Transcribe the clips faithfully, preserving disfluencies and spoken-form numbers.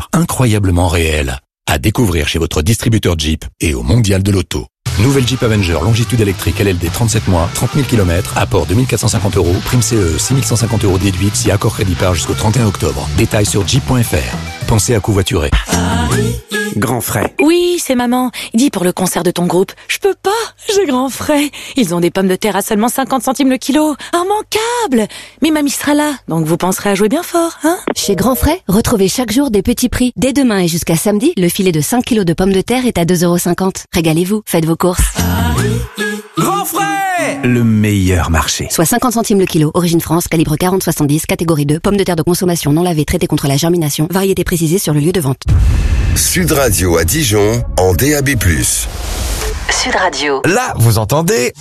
saveur incroyablement réelle. À découvrir chez votre distributeur Jeep et au Mondial de l'Auto. Nouvelle Jeep Avenger longitude électrique L L D trente-sept mois, trente mille kilomètres, apport deux mille quatre cent cinquante euros, prime C E, six mille cent cinquante euros déduite si accord crédit par jusqu'au trente et un octobre. Détails sur jeep point f r. Pensez à covoiturer. Grand frais. Oui, c'est maman. Dis pour le concert de ton groupe. Je peux pas, j'ai grand frais. Ils ont des pommes de terre à seulement cinquante centimes le kilo. Immanquable. Mais mamie sera là, donc vous penserez à jouer bien fort, hein? Chez Grand Frais, retrouvez chaque jour des petits prix. Dès demain et jusqu'à samedi, le filet de cinq kilos de pommes de terre est à deux euros cinquante. Régalez-vous, faites vos courses. Grand frais, le meilleur marché. Soit cinquante centimes le kilo. Origine France, calibre quarante soixante-dix, catégorie deux. Pommes de terre de consommation non lavées, traitées contre la germination. Variété précisée sur le lieu de vente. Sud Radio à Dijon, en D A B plus. Sud Radio. Là, vous entendez?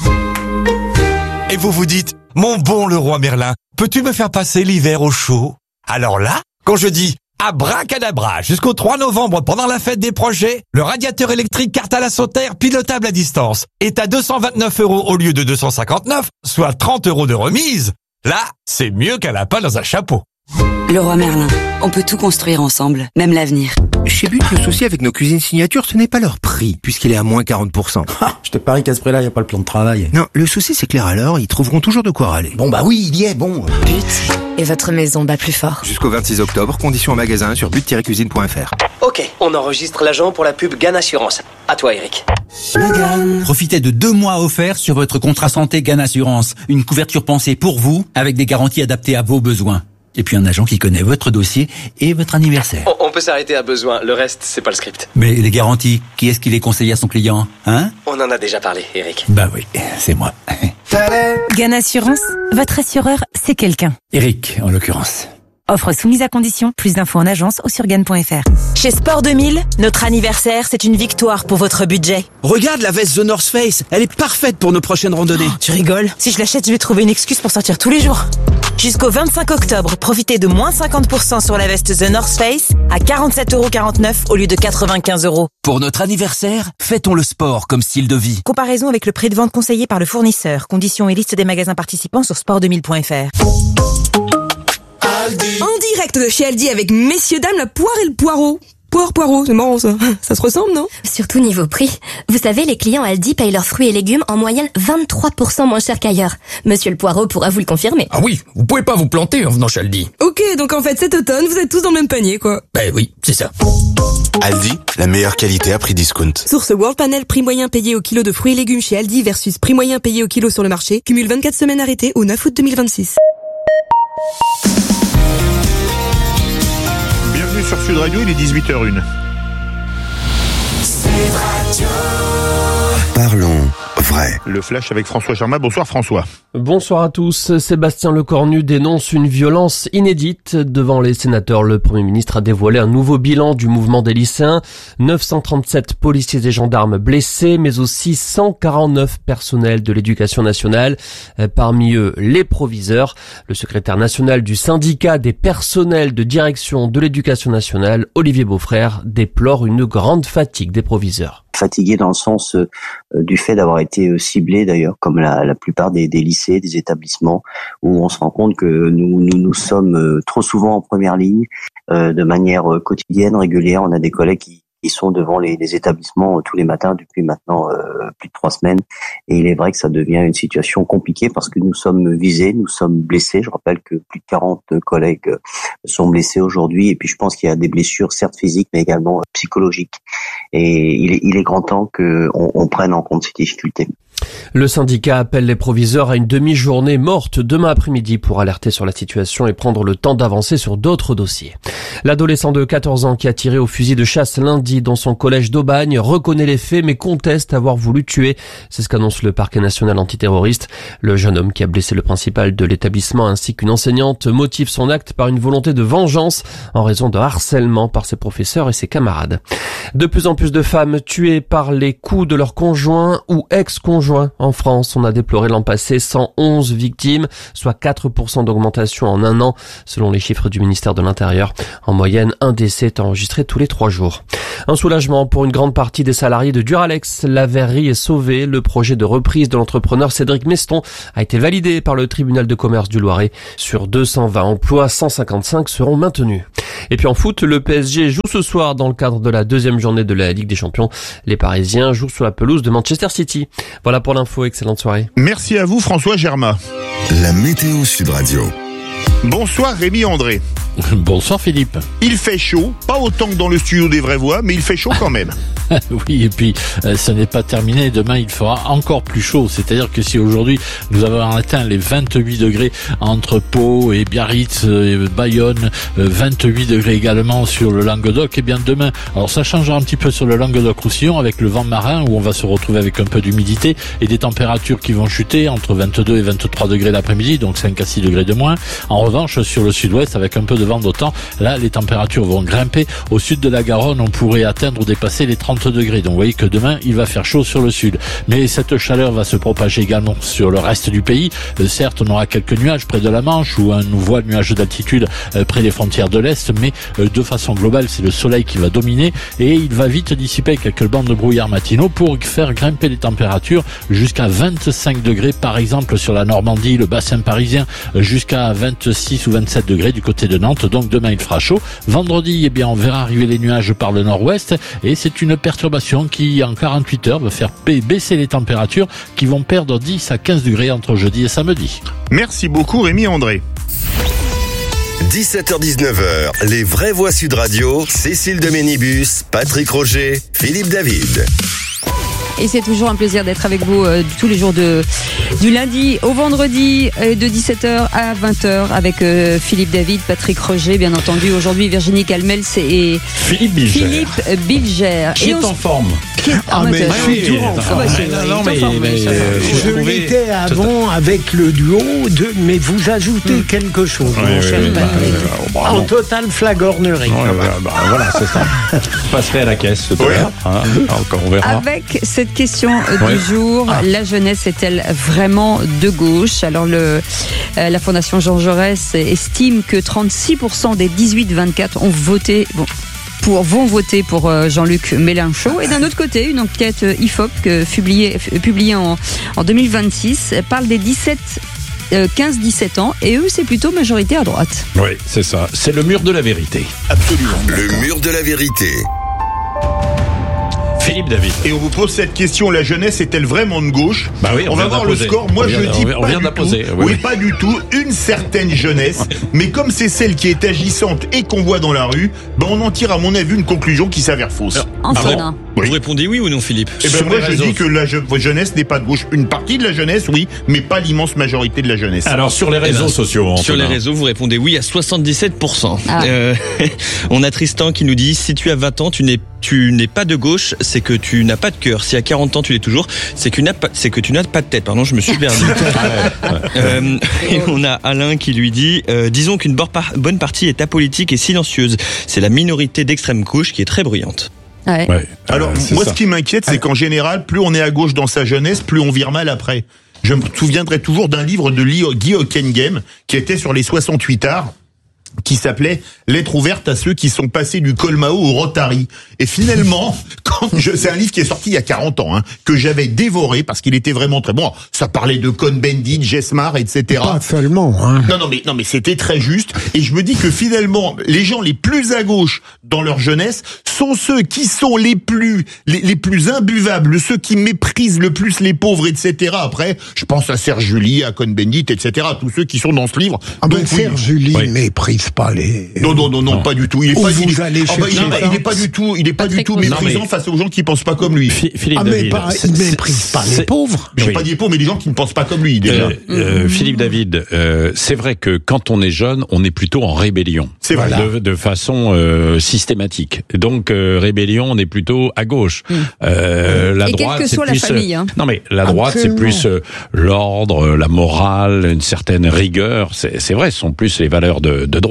Et vous vous dites, mon bon Leroy Merlin, peux-tu me faire passer l'hiver au chaud? Alors là, quand je dis abracadabra, jusqu'au trois novembre pendant la fête des projets, le radiateur électrique carte à la sautère pilotable à distance est à deux cent vingt-neuf euros au lieu de deux cent cinquante-neuf, soit trente euros de remise. Là, c'est mieux qu'un lapin dans un chapeau. Leroy Merlin, on peut tout construire ensemble, même l'avenir. Chez But, le souci avec nos cuisines signature, ce n'est pas leur prix, puisqu'il est à moins quarante pour cent. Ah, je te parie qu'à ce prix-là, il n'y a pas le plan de travail. Non, le souci c'est que les râleurs, ils trouveront toujours de quoi râler. Bon bah oui, il y est, bon. But, et votre maison bat plus fort. Jusqu'au vingt-six octobre, conditions en magasin sur but tiret cuisine point f r. Ok, on enregistre l'agent pour la pub Gan Assurance. À toi, Eric. Profitez de deux mois offerts sur votre contrat santé Gan Assurance. Une couverture pensée pour vous, avec des garanties adaptées à vos besoins. Et puis un agent qui connaît votre dossier et votre anniversaire. On, on peut s'arrêter à besoin, le reste, c'est pas le script. Mais les garanties, qui est-ce qui les conseille à son client, hein? On en a déjà parlé, Eric. Bah oui, c'est moi. Gan Assurance, votre assureur, c'est quelqu'un. Eric, en l'occurrence. Offre soumise à condition. Plus d'infos en agence ou sur gan point f r. Chez Sport deux mille, notre anniversaire, c'est une victoire pour votre budget. Regarde la veste The North Face, elle est parfaite pour nos prochaines randonnées. Oh, tu rigoles? Si je l'achète, je vais trouver une excuse pour sortir tous les jours. Jusqu'au vingt-cinq octobre, profitez de moins cinquante pour cent sur la veste The North Face à quarante-sept euros quarante-neuf au lieu de quatre-vingt-quinze euros. Pour notre anniversaire, fêtons le sport comme style de vie. Comparaison avec le prix de vente conseillé par le fournisseur. Conditions et liste des magasins participants sur sport deux mille point f r. En direct de chez Aldi avec messieurs dames la poire et le poireau. Poire, poireau, c'est marrant ça. Ça se ressemble, non? Surtout niveau prix. Vous savez, les clients Aldi payent leurs fruits et légumes en moyenne vingt-trois pour cent moins cher qu'ailleurs. Monsieur le Poireau pourra vous le confirmer. Ah oui, vous pouvez pas vous planter en venant chez Aldi. Ok, donc en fait cet automne, vous êtes tous dans le même panier, quoi. Ben oui, c'est ça. Aldi, la meilleure qualité à prix discount. Source World Panel, prix moyen payé au kilo de fruits et légumes chez Aldi versus prix moyen payé au kilo sur le marché. Cumule vingt-quatre semaines arrêtées au neuf août deux mille vingt-six. Bienvenue sur Sud Radio, il est dix-huit heures zéro un. Parlons vrai. Le flash avec François Germain. Bonsoir François. Bonsoir à tous. Sébastien Lecornu dénonce une violence inédite. Devant les sénateurs, le Premier ministre a dévoilé un nouveau bilan du mouvement des lycéens. neuf cent trente-sept policiers et gendarmes blessés, mais aussi cent quarante-neuf personnels de l'éducation nationale. Parmi eux, les proviseurs. Le secrétaire national du syndicat des personnels de direction de l'éducation nationale, Olivier Beaufrère, déplore une grande fatigue des proviseurs. Fatigué dans le sens euh, du fait d'avoir été euh, ciblé d'ailleurs, comme la, la plupart des, des lycées, des établissements, où on se rend compte que nous nous, nous sommes euh, trop souvent en première ligne, euh, de manière euh, quotidienne, régulière. On a des collègues qui, qui sont devant les, les établissements euh, tous les matins depuis maintenant euh, plus de trois semaines. Et il est vrai que ça devient une situation compliquée parce que nous sommes visés, nous sommes blessés. Je rappelle que plus de quarante collègues euh, sont blessés aujourd'hui. Et puis je pense qu'il y a des blessures certes physiques, mais également euh, psychologiques. Et il est, il est grand temps qu'on on prenne en compte ces difficultés. Le syndicat appelle les proviseurs à une demi-journée morte demain après-midi pour alerter sur la situation et prendre le temps d'avancer sur d'autres dossiers. L'adolescent de quatorze ans qui a tiré au fusil de chasse lundi dans son collège d'Aubagne reconnaît les faits mais conteste avoir voulu tuer. C'est ce qu'annonce le parquet national antiterroriste. Le jeune homme qui a blessé le principal de l'établissement ainsi qu'une enseignante motive son acte par une volonté de vengeance en raison de harcèlement par ses professeurs et ses camarades. De plus en plus de femmes tuées par les coups de leur conjoint ou ex-conjoint juin, en France, on a déploré l'an passé cent onze victimes, soit quatre pour cent d'augmentation en un an, selon les chiffres du ministère de l'Intérieur. En moyenne, un décès est enregistré tous les trois jours. Un soulagement pour une grande partie des salariés de Duralex. La verrerie est sauvée. Le projet de reprise de l'entrepreneur Cédric Meston a été validé par le tribunal de commerce du Loiret. Sur deux cent vingt emplois, cent cinquante-cinq seront maintenus. Et puis en foot, le P S G joue ce soir dans le cadre de la deuxième journée de la Ligue des Champions. Les Parisiens jouent sur la pelouse de Manchester City. Voilà pour l'info, excellente soirée. Merci à vous François Germain. La météo Sud Radio. Bonsoir Rémi André. Bonsoir Philippe. Il fait chaud, pas autant que dans le studio des Vraies Voix, mais il fait chaud quand même. Oui, et puis euh, ça n'est pas terminé. Demain, il fera encore plus chaud. C'est-à-dire que si aujourd'hui nous avons atteint les vingt-huit degrés entre Pau et Biarritz, euh, Bayonne, euh, vingt-huit degrés également sur le Languedoc, et bien demain, alors ça changera un petit peu sur le Languedoc-Roussillon avec le vent marin où on va se retrouver avec un peu d'humidité et des températures qui vont chuter entre vingt-deux et vingt-trois degrés l'après-midi, donc cinq à six degrés de moins. En revanche, sur le sud-ouest, avec un peu de vent d'autant, là, les températures vont grimper. Au sud de la Garonne, on pourrait atteindre ou dépasser les trente degrés. Donc, vous voyez que demain, il va faire chaud sur le sud. Mais cette chaleur va se propager également sur le reste du pays. Euh, certes, on aura quelques nuages près de la Manche ou un nouveau nuage d'altitude euh, près des frontières de l'Est, mais euh, de façon globale, c'est le soleil qui va dominer et il va vite dissiper quelques bandes de brouillard matinaux pour faire grimper les températures jusqu'à vingt-cinq degrés, par exemple, sur la Normandie, le bassin parisien, euh, jusqu'à vingt-six ou vingt-sept degrés du côté de Nantes. Donc demain il fera chaud. Vendredi, eh bien on verra arriver les nuages par le nord-ouest et c'est une perturbation qui en quarante-huit heures va faire baisser les températures qui vont perdre dix à quinze degrés entre jeudi et samedi. Merci beaucoup Rémi André. dix-sept heures dix-neuf heures, les Vraies Voix Sud Radio, Cécile de Ménibus, Patrick Roger, Philippe David. Et c'est toujours un plaisir d'être avec vous euh, tous les jours de, du lundi au vendredi euh, de dix-sept heures à vingt heures avec euh, Philippe David, Patrick Roger, bien entendu. Aujourd'hui, Virginie Calmels et Philippe Bilger. Philippe Bilger. Qui est en forme. Ah, mais je suis tout en forme. Non, mais je l'étais avant avec le duo, de, mais vous ajoutez mmh. quelque chose, oui, mon oui, cher oui, Patrick. bah, en total flagornerie. Ouais, bah, bah, voilà, c'est ça. Je passerai à la caisse tout à ouais. l'heure. Hein, encore, on verra. Avec cette question ouais. du jour, ah. la jeunesse est-elle vraiment de gauche? Alors, le, euh, la Fondation Jean Jaurès estime que trente-six pour cent des dix-huit vingt-quatre ont voté... Bon, Pour, vont voter pour euh, Jean-Luc Mélenchon. Et d'un autre côté, une enquête I F O P que, publiée, publiée en, en deux mille vingt-six parle des dix-sept, quinze dix-sept ans et eux, c'est plutôt majorité à droite. Oui, c'est ça. C'est le mur de la vérité. Absolument. Le mur de la vérité. Philippe David. Et on vous pose cette question, la jeunesse est-elle vraiment de gauche? Bah oui, on, on va voir le score. Moi, vient, je dis on pas vient du de la poser. tout. Oui, oui, oui, pas du tout. Une certaine jeunesse. Mais comme c'est celle qui est agissante et qu'on voit dans la rue, ben on en tire à mon avis une conclusion qui s'avère fausse. Enfin, ah bon oui. Vous répondez oui ou non, Philippe? Eh ben moi, je réseaux. dis que la je- jeunesse n'est pas de gauche. Une partie de la jeunesse, oui, mais pas l'immense majorité de la jeunesse. Alors, sur les réseaux eh ben, sociaux, sur les réseaux, vous répondez oui à soixante-dix-sept pour cent. Ah. Euh, on a Tristan qui nous dit, si tu as vingt ans, tu n'es tu n'es pas de gauche, c'est que tu n'as pas de cœur. Si à quarante ans tu l'es toujours, c'est que, c'est que tu n'as pas de tête. Pardon, je me suis perdu. euh, et on a Alain qui lui dit, euh, disons qu'une bonne partie est apolitique et silencieuse. C'est la minorité d'extrême gauche qui est très bruyante. Ouais. Ouais. Alors, euh, moi, ça. ce qui m'inquiète, c'est qu'en général, plus on est à gauche dans sa jeunesse, plus on vire mal après. Je me souviendrai toujours d'un livre de Guy Hockenheim qui était sur les soixante-huit arts, qui s'appelait Lettre ouverte à ceux qui sont passés du Colmao au Rotary. Et finalement, quand je, c'est un livre qui est sorti il y a quarante ans, hein, que j'avais dévoré parce qu'il était vraiment très bon. Ça parlait de Cohn-Bendit, Jesmar, et cetera. Pas seulement, hein. Non, non, mais, non, mais c'était très juste. Et je me dis que finalement, les gens les plus à gauche dans leur jeunesse sont ceux qui sont les plus, les, les plus imbuvables, ceux qui méprisent le plus les pauvres, et cetera. Après, je pense à Serge July, à Cohn-Bendit, et cetera. Tous ceux qui sont dans ce livre. Ah ben, Donc, Serge oui. July Oui. méprise pas les... Non, non, non, non, non, pas du tout. Il est Où pas, vous il, allez ah bah, il, chercher est, ça il est pas du tout, il est pas du tout Patrick méprisant mais... face aux gens qui pensent pas comme lui. Philippe Ah, mais David. pas, c'est- il c'est- méprise pas les c'est- pauvres. J'ai Oui. pas dit les pauvres, mais les gens qui ne pensent pas comme lui, déjà. Euh, euh, Philippe David, euh, c'est vrai que quand on est jeune, on est plutôt en rébellion. C'est vrai. De, de façon euh, systématique. Donc euh, rébellion, on est plutôt à gauche. Mm. Euh, la Et quelle droite, que c'est soit la plus. famille, hein. Non mais la droite, Absolument. c'est plus euh, l'ordre, la morale, une certaine rigueur. C'est, c'est vrai, ce sont plus les valeurs de, de droite.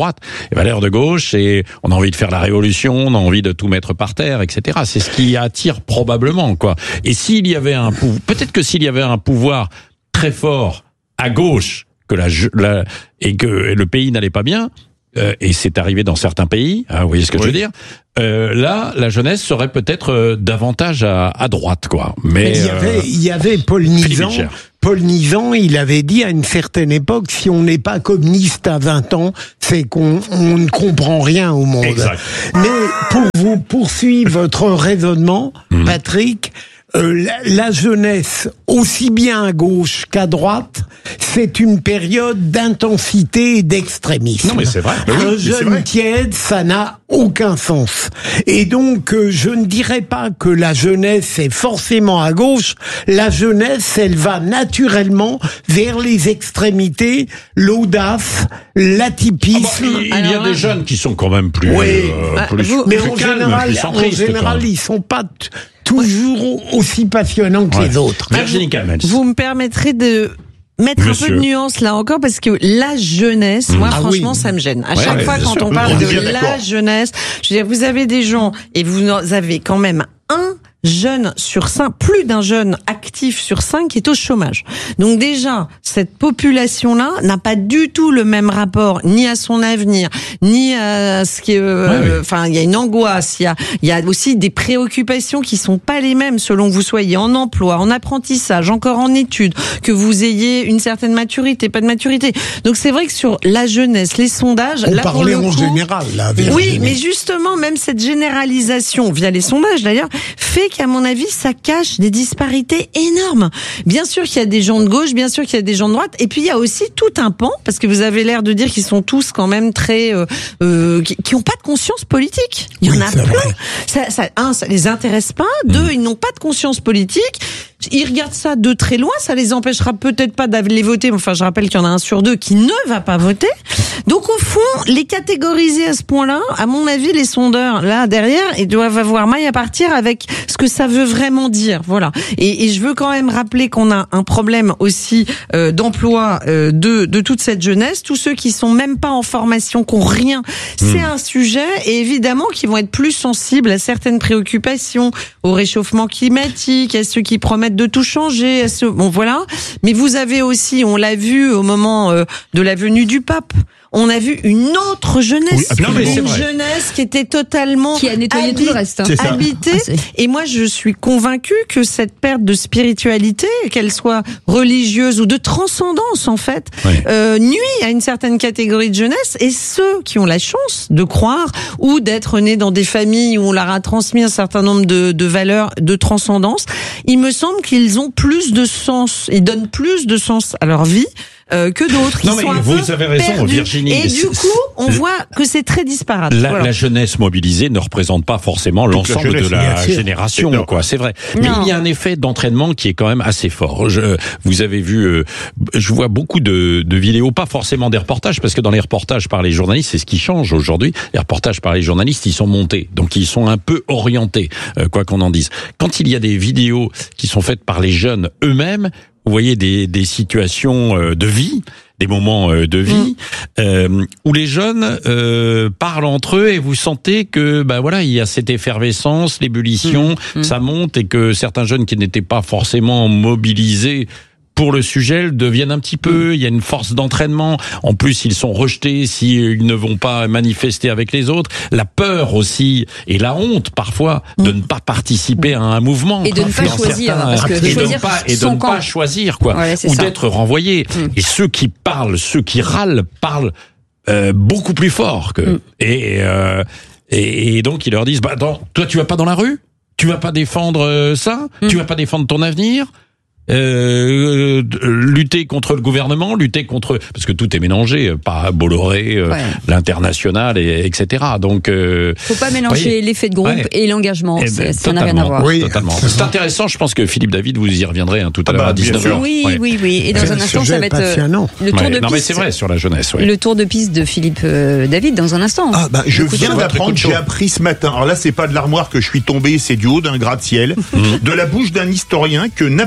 droite. Les valeurs de gauche, c'est on a envie de faire la révolution, on a envie de tout mettre par terre, et cetera. C'est ce qui attire probablement, quoi. Et s'il y avait un pouvoir, peut-être que s'il y avait un pouvoir très fort à gauche, que la, la et que le pays n'allait pas bien, euh, et c'est arrivé dans certains pays, hein, vous voyez ce que oui. je veux dire. Euh, là, la jeunesse serait peut-être euh, davantage à, à droite, quoi. Mais il y avait, euh, il y avait Paul Nizan. Paul Nizan, il avait dit à une certaine époque, si on n'est pas communiste à vingt ans, c'est qu'on on ne comprend rien au monde. Exact. Mais pour vous poursuivre votre raisonnement, mmh. Patrick, euh, la, la jeunesse, aussi bien à gauche qu'à droite, c'est une période d'intensité et d'extrémisme. Non mais c'est vrai. Un oui, jeune tiède, ça n'a aucun sens. Et donc, euh, je ne dirais pas que la jeunesse est forcément à gauche. La jeunesse, elle va naturellement vers les extrémités, l'audace, l'atypisme. Ah bon, il, il y a des jeunes qui sont quand même plus, oui. euh, plus, vous, mais plus en calmes, général, plus centristes, en général, ils sont pas t- toujours aussi passionnants que ouais. les autres. Virginie Calmels. Vous me permettrez de mettre Monsieur. un peu de nuance là encore, parce que la jeunesse, mmh. moi ah franchement oui. ça me gêne. À ouais, chaque ouais, fois quand sûr. on parle on de la d'accord. jeunesse, je veux dire, vous avez des gens, et vous avez quand même un jeune sur cinq, plus d'un jeune actif sur cinq qui est au chômage. Donc déjà, cette population-là n'a pas du tout le même rapport ni à son avenir, ni à ce qui, euh, enfin, ouais, oui. il y a une angoisse, il y a, il y a aussi des préoccupations qui sont pas les mêmes selon que vous soyez en emploi, en apprentissage, encore en études, que vous ayez une certaine maturité, pas de maturité. Donc c'est vrai que sur la jeunesse, les sondages, on là pour le coup, en général, là. Oui, mais justement, même cette généralisation via les sondages d'ailleurs fait qu'à mon avis, ça cache des disparités énormes. Bien sûr qu'il y a des gens de gauche, bien sûr qu'il y a des gens de droite, et puis il y a aussi tout un pan, parce que vous avez l'air de dire qu'ils sont tous quand même très, euh, euh, qui, qui ont pas de conscience politique. Il y oui, en a plein. Ça, ça, un, ça les intéresse pas. Deux, mmh. ils n'ont pas de conscience politique. Ils regardent ça de très loin, ça les empêchera peut-être pas d'aller voter, mais enfin je rappelle qu'il y en a un sur deux qui ne va pas voter. Donc au fond, les catégoriser à ce point-là, à mon avis, les sondeurs là derrière, ils doivent avoir maille à partir avec ce que ça veut vraiment dire. Voilà. Et, et je veux quand même rappeler qu'on a un problème aussi euh, d'emploi euh, de de toute cette jeunesse, tous ceux qui sont même pas en formation, qui ont rien. C'est mmh. un sujet, et évidemment qui vont être plus sensibles à certaines préoccupations, au réchauffement climatique, à ceux qui promettent de tout changer, à ce... bon voilà. Mais vous avez aussi, on l'a vu au moment euh, de la venue du pape, on a vu une autre jeunesse, oui, non, une jeunesse qui était totalement qui a nettoyé habi- tout le reste, hein. habitée. Ah, et moi, je suis convaincue que cette perte de spiritualité, qu'elle soit religieuse ou de transcendance, en fait, oui. euh, nuit à une certaine catégorie de jeunesse. Et ceux qui ont la chance de croire ou d'être nés dans des familles où on leur a transmis un certain nombre de, de valeurs de transcendance, il me semble qu'ils ont plus de sens, ils donnent plus de sens à leur vie. Euh, que d'autres qui non, mais sont un vous peu avez raison, perdus. Virginie. Et du coup, on le... voit que c'est très disparate. La, voilà. la jeunesse mobilisée ne reprette pas forcément Toute l'ensemble la de la génération, c'est quoi. C'est vrai. Non. Mais il y a un effet d'entraînement qui est quand même assez fort. Je, vous avez vu, euh, je vois beaucoup de, de vidéos, pas forcément des reportages, parce que dans les reportages par les journalistes, c'est ce qui change aujourd'hui. Les reportages par les journalistes, ils sont montés, donc ils sont un peu orientés, euh, quoi qu'on en dise. Quand il y a des vidéos qui sont faites par les jeunes eux-mêmes, vous voyez des, des situations euh, de vie, des moments euh, de vie, mmh. euh, où les jeunes euh, parlent entre eux et vous sentez que bah voilà, il y a cette effervescence, l'ébullition, mmh. ça monte, et que certains jeunes qui n'étaient pas forcément mobilisés pour le sujet deviennent un petit peu, il y a une force d'entraînement. En plus, ils sont rejetés s'ils ne vont pas manifester avec les autres. La peur aussi, et la honte parfois, de ne pas participer à un mouvement. Et de ne pas choisir. Certains, parce que et choisir de ne pas, et de ne pas choisir, quoi. Ouais, ou ça. d'être renvoyé. Mm. Et ceux qui parlent, ceux qui râlent, parlent euh, beaucoup plus fort que. Mm. Et, euh, et, et donc, ils leur disent, bah, attends, toi, tu vas pas dans la rue? Tu vas pas défendre euh, ça? Mm. Tu vas pas défendre ton avenir? Euh, lutter contre le gouvernement, lutter contre, parce que tout est mélangé, pas Bolloré, euh, ouais. l'international, et, etc. Donc, euh, faut pas mélanger oui. l'effet de groupe ouais. et l'engagement. Eh ben, ça n'a rien à voir. Oui, totalement. C'est intéressant. Je pense que Philippe David, vous y reviendrez hein, tout à ah l'heure bah, à dix-neuf heures. Oui, ouais. oui, oui. Et dans c'est un instant, ça va être euh, le tour ouais. de non, piste. mais c'est vrai sur la jeunesse. Ouais. Le tour de piste de Philippe euh, David dans un instant. Ah bah, je viens d'apprendre, j'ai appris ce matin. Alors là, c'est pas de l'armoire que je suis tombé, c'est du haut d'un gratte-ciel, de la bouche d'un historien que Napoléon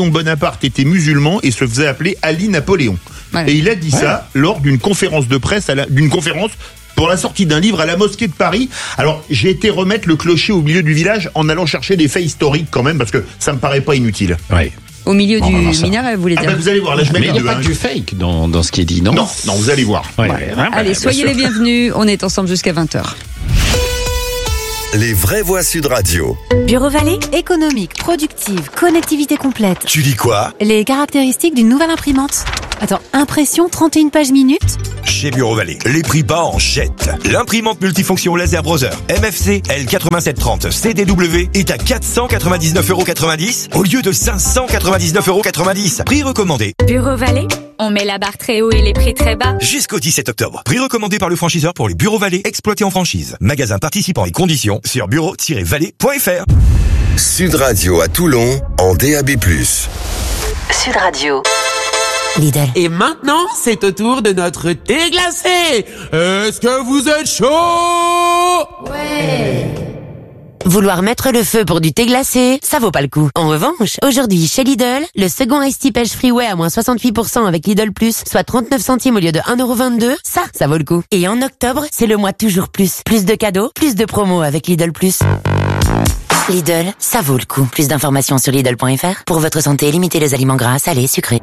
Bonaparte était musulman et se faisait appeler Ali Napoléon. Ouais. Et il a dit ouais. ça lors d'une conférence de presse, à la, d'une conférence pour la sortie d'un livre à la mosquée de Paris. Alors, j'ai été remettre le clocher au milieu du village en allant chercher des faits historiques quand même, parce que ça me paraît pas inutile. Ouais. Au milieu du minaret, vous voulez dire? Ah bah vous allez voir, là je mets Mais il n'y a deux, pas hein. que du fake dans, dans ce qui est dit, non? Non, non, vous allez voir. Ouais. Ouais. Ouais. Allez, soyez les bienvenus, on est ensemble jusqu'à vingt heures. Les vraies voix Sud Radio. Bureau Vallée, économique, productive, connectivité complète. Tu dis quoi? Les caractéristiques d'une nouvelle imprimante. Attends, impression trente et une pages minutes? Chez Bureau Vallée, les prix bas en jette. L'imprimante multifonction laser browser M F C L quatre-vingt-sept trente C D W est à quatre cent quatre-vingt-dix-neuf euros quatre-vingt-dix au lieu de cinq cent quatre-vingt-dix-neuf euros quatre-vingt-dix. Prix recommandé. Bureau Vallée, on met la barre très haut et les prix très bas. Jusqu'au dix-sept octobre. Prix recommandé par le franchiseur pour les Bureaux Vallée exploités en franchise. Magasin participant et conditions sur bureau tiret vallée point f r. Sud Radio à Toulon en D A B plus. Sud Radio. Lidl. Et maintenant, c'est au tour de notre thé glacé. Est-ce que vous êtes chaud? Ouais. Vouloir mettre le feu pour du thé glacé, ça vaut pas le coup. En revanche, aujourd'hui, chez Lidl, le second Ice Tea Pêche Freeway à moins soixante-huit pour cent avec Lidl Plus, soit trente-neuf centimes au lieu de un euro vingt-deux, ça, ça vaut le coup. Et en octobre, c'est le mois toujours plus. Plus de cadeaux, plus de promos avec Lidl Plus. Lidl, ça vaut le coup. Plus d'informations sur Lidl point f r. Pour votre santé, limitez les aliments gras, salés, sucrés.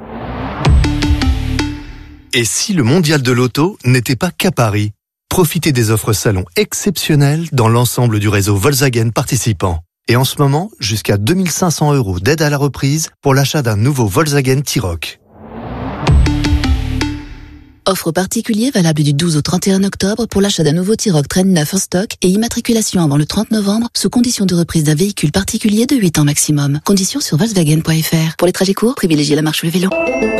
Et si le mondial de l'auto n'était pas qu'à Paris? Profitez des offres salon exceptionnelles dans l'ensemble du réseau Volkswagen participant. Et en ce moment, jusqu'à deux mille cinq cents euros d'aide à la reprise pour l'achat d'un nouveau Volkswagen T-Roc. Offre particulier valable du douze au trente et un octobre pour l'achat d'un nouveau T-Roc Train neuf en stock et immatriculation avant le trente novembre sous condition de reprise d'un véhicule particulier de huit ans maximum. Conditions sur Volkswagen point f r. Pour les trajets courts, privilégiez la marche ou le vélo.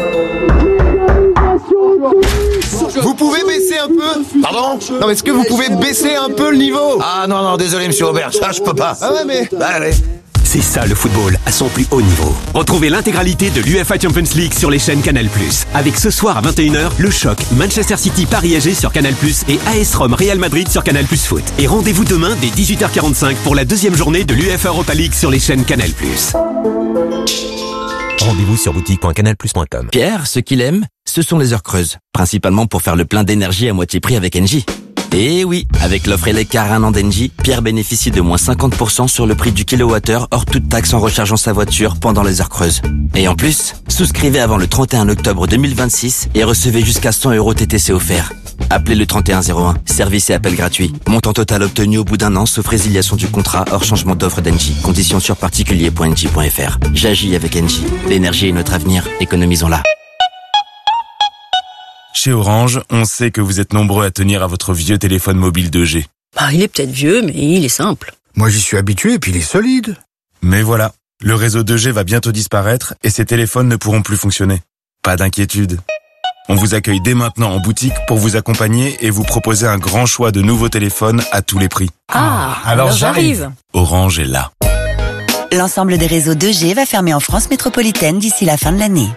Vous pouvez baisser un peu? Pardon? Non, mais est-ce que vous pouvez baisser un peu le niveau? Ah non, non, désolé monsieur Aubert, ça je peux pas. Ah ouais, mais... Bah, allez. C'est ça le football à son plus haut niveau. Retrouvez l'intégralité de l'U E F A Champions League sur les chaînes Canal plus. Avec ce soir à vingt et une heures, le choc Manchester City Paris A G sur Canal plus et A S Rome Real Madrid sur Canal plus Foot. Et rendez-vous demain dès dix-huit heures quarante-cinq pour la deuxième journée de l'U E F A Europa League sur les chaînes Canal plus. Rendez-vous sur boutique point canal plus point com. Pierre, ce qu'il aime, ce sont les heures creuses. Principalement pour faire le plein d'énergie à moitié prix avec Engie. Et oui, avec l'offre Elecar un an d'Engie, Pierre bénéficie de moins cinquante pour cent sur le prix du kilowattheure hors toute taxe en rechargeant sa voiture pendant les heures creuses. Et en plus, souscrivez avant le trente et un octobre deux mille vingt-six et recevez jusqu'à cent euros T T C offerts. Appelez le trente et un zéro un. Service et appel gratuit. Montant total obtenu au bout d'un an sauf résiliation du contrat hors changement d'offre d'Engie. Conditions sur particulier point engie point f r. J'agis avec Engie. L'énergie est notre avenir. Économisons-la. Chez Orange, on sait que vous êtes nombreux à tenir à votre vieux téléphone mobile deux G. Bah, il est peut-être vieux, mais il est simple. Moi, j'y suis habitué et puis il est solide. Mais voilà, le réseau deux G va bientôt disparaître et ces téléphones ne pourront plus fonctionner. Pas d'inquiétude. On vous accueille dès maintenant en boutique pour vous accompagner et vous proposer un grand choix de nouveaux téléphones à tous les prix. Ah, alors, alors j'arrive. Orange est là. L'ensemble des réseaux deux G va fermer en France métropolitaine d'ici la fin de l'année.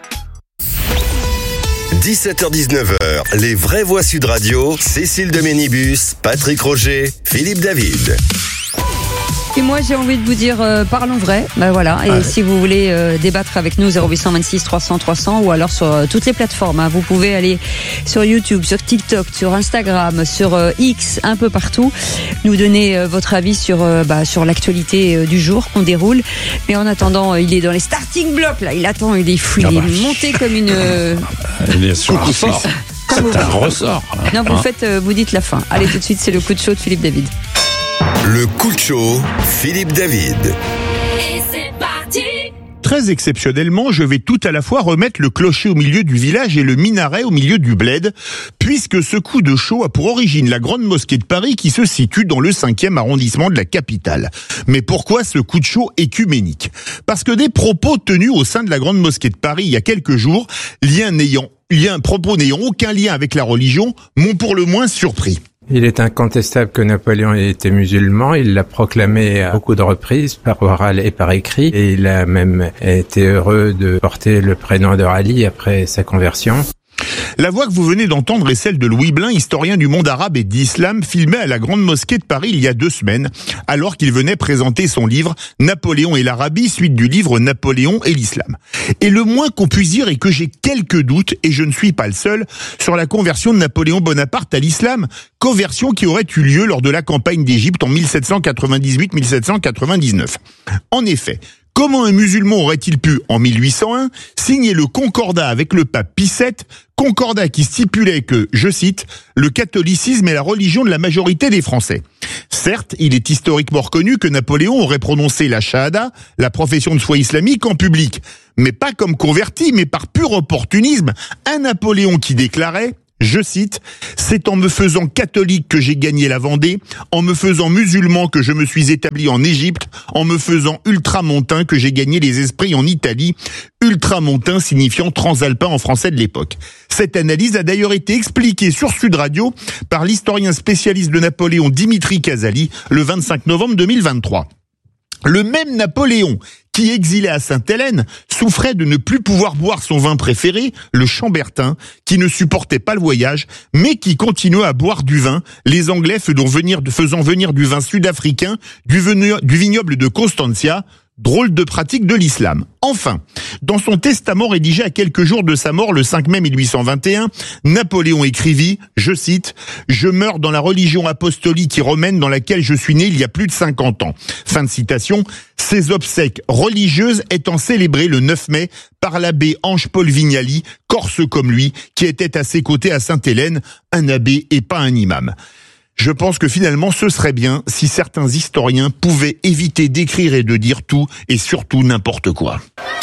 dix-sept heures dix-neuf heures, les vraies voix Sud Radio, Cécile de Ménibus, Patrick Roger, Philippe David. Et moi j'ai envie de vous dire euh, parlons vrai, ben voilà. Et ah, si vous voulez euh, débattre avec nous, zéro huit cent vingt-six trois cents trois cents ou alors sur euh, toutes les plateformes, hein. Vous pouvez aller sur YouTube, sur TikTok, sur Instagram, sur euh, X, un peu partout, nous donner euh, votre avis sur euh, bah, sur l'actualité euh, du jour qu'on déroule. Mais en attendant, euh, il est dans les starting blocks là, il attend, il est fou, il est monté comme une euh... il est sur un ressort. C'est un ressort. Non, vous faites, euh, vous dites la fin. Allez, tout de suite, c'est le coup de chaud de Philippe David. Le coup de chaud, Philippe David. Et c'est parti. Très exceptionnellement, je vais tout à la fois remettre le clocher au milieu du village et le minaret au milieu du bled, puisque ce coup de chaud a pour origine la grande mosquée de Paris qui se situe dans le cinquième arrondissement de la capitale. Mais pourquoi ce coup de chaud écuménique? Parce que des propos tenus au sein de la grande mosquée de Paris il y a quelques jours, lien n'ayant, lien, propos n'ayant aucun lien avec la religion, m'ont pour le moins surpris. Il est incontestable que Napoléon était musulman, il l'a proclamé à beaucoup de reprises, par oral et par écrit, et il a même été heureux de porter le prénom de Ali après sa conversion. La voix que vous venez d'entendre est celle de Louis Blin, historien du monde arabe et de l'islam, filmé à la Grande Mosquée de Paris il y a deux semaines, alors qu'il venait présenter son livre « Napoléon et l'Arabie », suite du livre « Napoléon et l'islam ». Et le moins qu'on puisse dire est que j'ai quelques doutes, et je ne suis pas le seul, sur la conversion de Napoléon Bonaparte à l'islam, conversion qui aurait eu lieu lors de la campagne d'Égypte en mille sept cent quatre-vingt-dix-huit mille sept cent quatre-vingt-dix-neuf. En effet, comment un musulman aurait-il pu, en mille huit cent un, signer le concordat avec le pape Pie sept, concordat qui stipulait que, je cite, « le catholicisme est la religion de la majorité des Français ». Certes, il est historiquement reconnu que Napoléon aurait prononcé la shahada, la profession de foi islamique, en public, mais pas comme converti, mais par pur opportunisme, un Napoléon qui déclarait, je cite, « c'est en me faisant catholique que j'ai gagné la Vendée, en me faisant musulman que je me suis établi en Égypte, en me faisant ultramontain que j'ai gagné les esprits en Italie, ultramontain signifiant transalpin en français de l'époque. » Cette analyse a d'ailleurs été expliquée sur Sud Radio par l'historien spécialiste de Napoléon Dimitri Casali le vingt-cinq novembre deux mille vingt-trois. Le même Napoléon, qui exilé à Sainte-Hélène, souffrait de ne plus pouvoir boire son vin préféré, le Chambertin, qui ne supportait pas le voyage, mais qui continuait à boire du vin, les Anglais faisant venir, faisant venir du vin sud-africain, du, du vignoble de Constantia, drôle de pratique de l'islam. Enfin, dans son testament rédigé à quelques jours de sa mort le cinq mai mille huit cent vingt et un, Napoléon écrivit, je cite, « Je meurs dans la religion apostolique et romaine dans laquelle je suis né il y a plus de cinquante ans. » Fin de citation. Ses obsèques religieuses étant célébrées le neuf mai par l'abbé Ange-Paul Vignali, corse comme lui, qui était à ses côtés à Sainte-Hélène, un abbé et pas un imam. Je pense que finalement ce serait bien si certains historiens pouvaient éviter d'écrire et de dire tout et surtout n'importe quoi.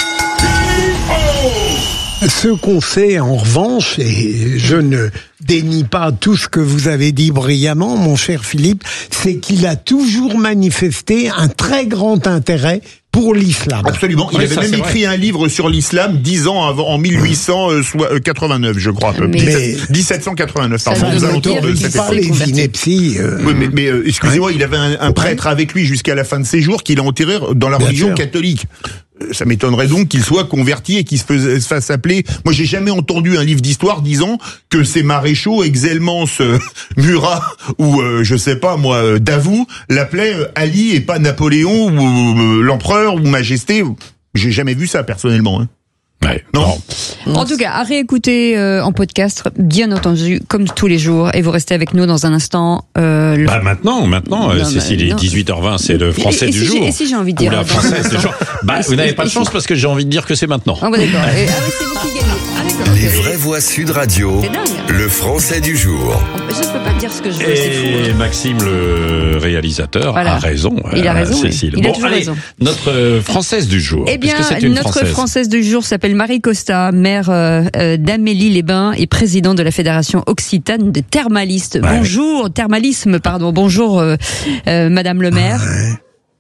Ce qu'on sait en revanche, et je ne dénie pas tout ce que vous avez dit brillamment, mon cher Philippe, c'est qu'il a toujours manifesté un très grand intérêt pour l'islam. Absolument. Il oui, avait ça, même écrit vrai. un livre sur l'islam dix ans avant, en mille huit cent quatre-vingt-neuf, je crois. Mais, dix-sept cent quatre-vingt-neuf, pardon, aux alentours de cette époque. les inepties. Euh... Oui, mais, mais euh, excusez-moi, ouais. il avait un, un prêtre ouais. avec lui jusqu'à la fin de ses jours qu'il a enterré dans la Bien religion sûr. catholique. Ça m'étonnerait donc qu'il soit converti et qu'il se, fasse, se fasse appeler... Moi, j'ai jamais entendu un livre d'histoire disant que ces maréchaux, Exelmans, euh, Murat ou, euh, je sais pas, moi, euh, Davout, l'appelaient euh, Ali et pas Napoléon ou euh, l'empereur ou Majesté. J'ai jamais vu ça, personnellement. Hein. Ouais, non. non. En tout cas, à réécouter euh, en podcast, bien entendu, comme tous les jours. Et vous restez avec nous dans un instant. Euh, le... Bah maintenant, maintenant, non, Cécile, il est dix-huit heures vingt, c'est le français et, et du si jour. Et si j'ai envie de dire Ou la française du jour. Bah, vous n'avez pas de chance parce que j'ai envie de dire que c'est maintenant. Ah, bah, d'accord. Et, ah, oui, c'est vous qui gagnez. Ah, d'accord. Les vraies voix Sud Radio. C'est dingue. Le français du jour. Je ne peux pas dire ce que je veux. Et c'est fou, hein. Maxime, le réalisateur, voilà. a raison. Il a raison. Cécile. Il a bon, toujours allez, raison. Notre française du jour. Eh bien, que c'est une notre française, française du jour s'appelle Marie Costa, maire euh, euh, d'Amélie-les-Bains et présidente de la Fédération Occitane de Thermalistes. Ouais. Bonjour, thermalisme, pardon. Bonjour, euh, euh, Madame le maire. Ouais.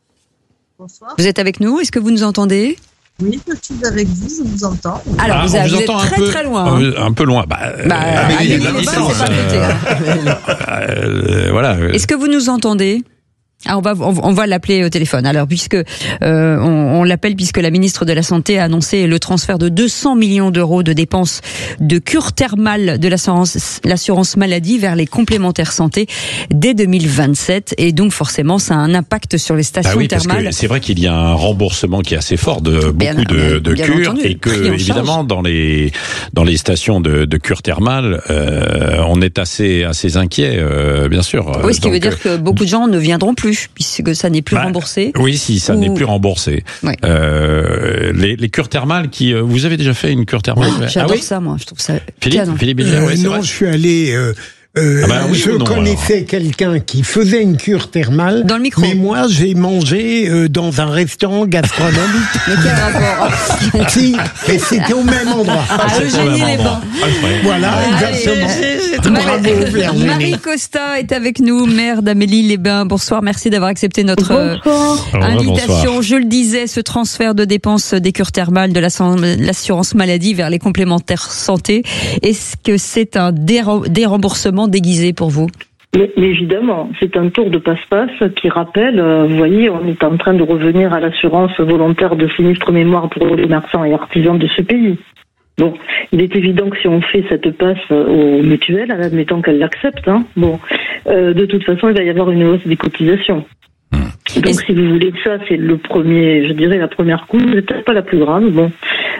Bonsoir. Vous êtes avec nous? Est-ce que vous nous entendez? Oui, je suis avec vous, je vous entends. Alors, ah, vous, vous, vous êtes un très peu, très loin. Hein. Un peu loin. Bah, bah euh, Amélie-les-Bains, c'est pas côté. Euh, euh, voilà. Est-ce que vous nous entendez? Ah, on va on va l'appeler au téléphone. Alors puisque euh, on, on l'appelle puisque la ministre de la Santé a annoncé le transfert de deux cents millions d'euros de dépenses de cure thermale de l'assurance l'assurance maladie vers les complémentaires santé dès deux mille vingt-sept et donc forcément ça a un impact sur les stations ah oui, thermales. Parce que c'est vrai qu'il y a un remboursement qui est assez fort de bien, beaucoup de, de cures entendu, et que évidemment dans les dans les stations de, de cure thermale euh, on est assez assez inquiet euh, bien sûr. Oui, ce qui donc, veut dire que beaucoup de gens ne viendront plus. Puisque ça n'est plus bah, remboursé. Oui, si ça ou... n'est plus remboursé. Ouais. Euh, les, les cures thermales qui, euh, vous avez déjà fait une cure thermale? Ouais, j'adore ah, oui ça, moi. Je trouve ça. Philippe, canon. Philippe, euh, ouais, non, vrai. je suis allé. Euh... Euh, ah bah oui, je non, connaissais alors. quelqu'un qui faisait une cure thermale. Dans le micro. Mais moi, j'ai mangé euh, dans un restaurant gastronomique. Mais quel rapport? Si, mais c'était au même endroit. Ah, ah Eugénie-les-Bains. Voilà, exactement. Bravo, Marie Costa est avec nous, maire d'Amélie-les-Bains. Bonsoir, merci d'avoir accepté notre euh, invitation. Bonsoir. Je le disais, ce transfert de dépenses des cures thermales de l'assurance maladie vers les complémentaires santé, est-ce que c'est un déremboursement déguisé pour vous? Mais, mais évidemment, c'est un tour de passe-passe qui rappelle, euh, vous voyez, on est en train de revenir à l'assurance volontaire de sinistre mémoire pour les commerçants et artisans de ce pays. Bon, il est évident que si on fait cette passe aux mutuelles, en admettant qu'elles l'acceptent, hein, bon, euh, de toute façon, il va y avoir une hausse des cotisations. Donc, si vous voulez, ça, c'est le premier, je dirais, la première cause, c'est peut-être pas la plus grave, bon.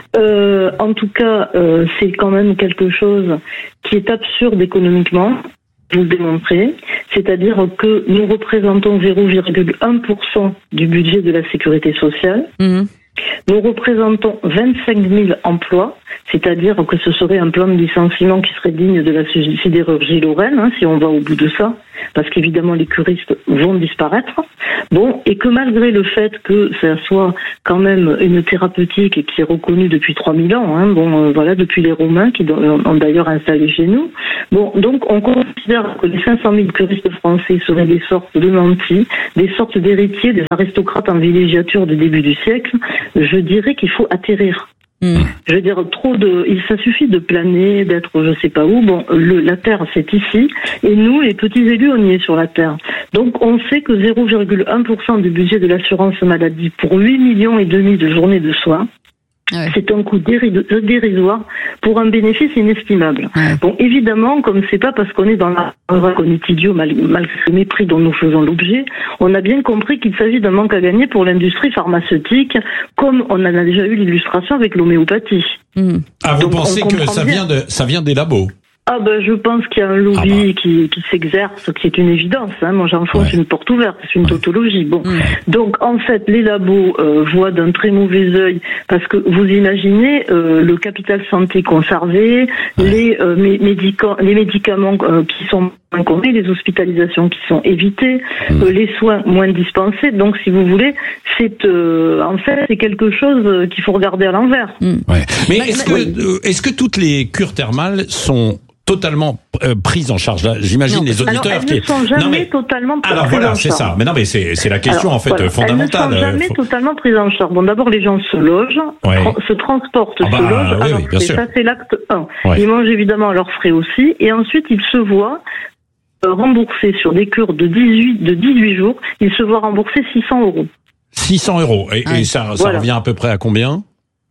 Euh, en tout cas, euh, c'est quand même quelque chose qui est absurde économiquement, je vous le démontrer, c'est-à-dire que nous représentons zéro virgule un pour cent du budget de la sécurité sociale. Mmh. Nous représentons vingt-cinq mille emplois, c'est-à-dire que ce serait un plan de licenciement qui serait digne de la sidérurgie lorraine, hein, si on va au bout de ça, parce qu'évidemment les curistes vont disparaître. Bon, et que malgré le fait que ça soit quand même une thérapeutique qui est reconnue depuis trois mille ans, hein, bon, euh, voilà, depuis les Romains qui ont d'ailleurs installé chez nous. Bon, donc on considère que les cinq cent mille curistes français seraient des sortes de nantis, des sortes d'héritiers des aristocrates en villégiature du début du siècle. Je dirais qu'il faut atterrir. Mmh. Je veux dire, trop de, il, ça suffit de planer, d'être je sais pas où. Bon, le, la Terre, c'est ici, et nous, les petits élus, on y est sur la Terre. Donc, on sait que zéro virgule un pour cent du budget de l'assurance maladie pour huit millions et demi de journées de soins, ouais. C'est un coût dérisoire pour un bénéfice inestimable. Ouais. Bon, évidemment, comme c'est pas parce qu'on est dans la qu'on est idiot malgré le mépris dont nous faisons l'objet, on a bien compris qu'il s'agit d'un manque à gagner pour l'industrie pharmaceutique, comme on en a déjà eu l'illustration avec l'homéopathie. Mmh. Ah, vous Donc, pensez que ça vient de ça vient des labos? Ah ben je pense qu'il y a un lobby ah bah. qui, qui s'exerce, qui est une évidence. Hein. Moi j'enfonce ouais. une porte ouverte, c'est une ouais. tautologie. Bon, mmh. Donc en fait les labos euh, voient d'un très mauvais œil parce que vous imaginez euh, le capital santé conservé, ouais. les euh, médicaments, les médicaments euh, qui sont moins consommés, les hospitalisations qui sont évitées, mmh. euh, les soins moins dispensés. Donc si vous voulez, c'est euh, en fait c'est quelque chose qu'il faut regarder à l'envers. Mmh. Ouais. Mais est-ce que oui. est-ce que toutes les cures thermales sont totalement euh, prise en charge là, j'imagine non, les auditeurs alors, elles qui ne sont jamais non, mais... totalement prises alors voilà en c'est charge. ça mais non mais c'est c'est la question alors, en fait voilà. fondamentale. Elles ne sont jamais faut... totalement prises en charge. Bon d'abord les gens se logent, ouais. tra- se transportent, ah bah, se logent. Oui, alors oui, bien c'est, sûr. ça c'est l'acte un. Ouais. Ils mangent évidemment leurs frais aussi et ensuite ils se voient euh, rembourser sur des cures de dix-huit de dix-huit jours, ils se voient rembourser six cents euros. six cents euros et, ouais. et ça ça voilà. revient à peu près à combien?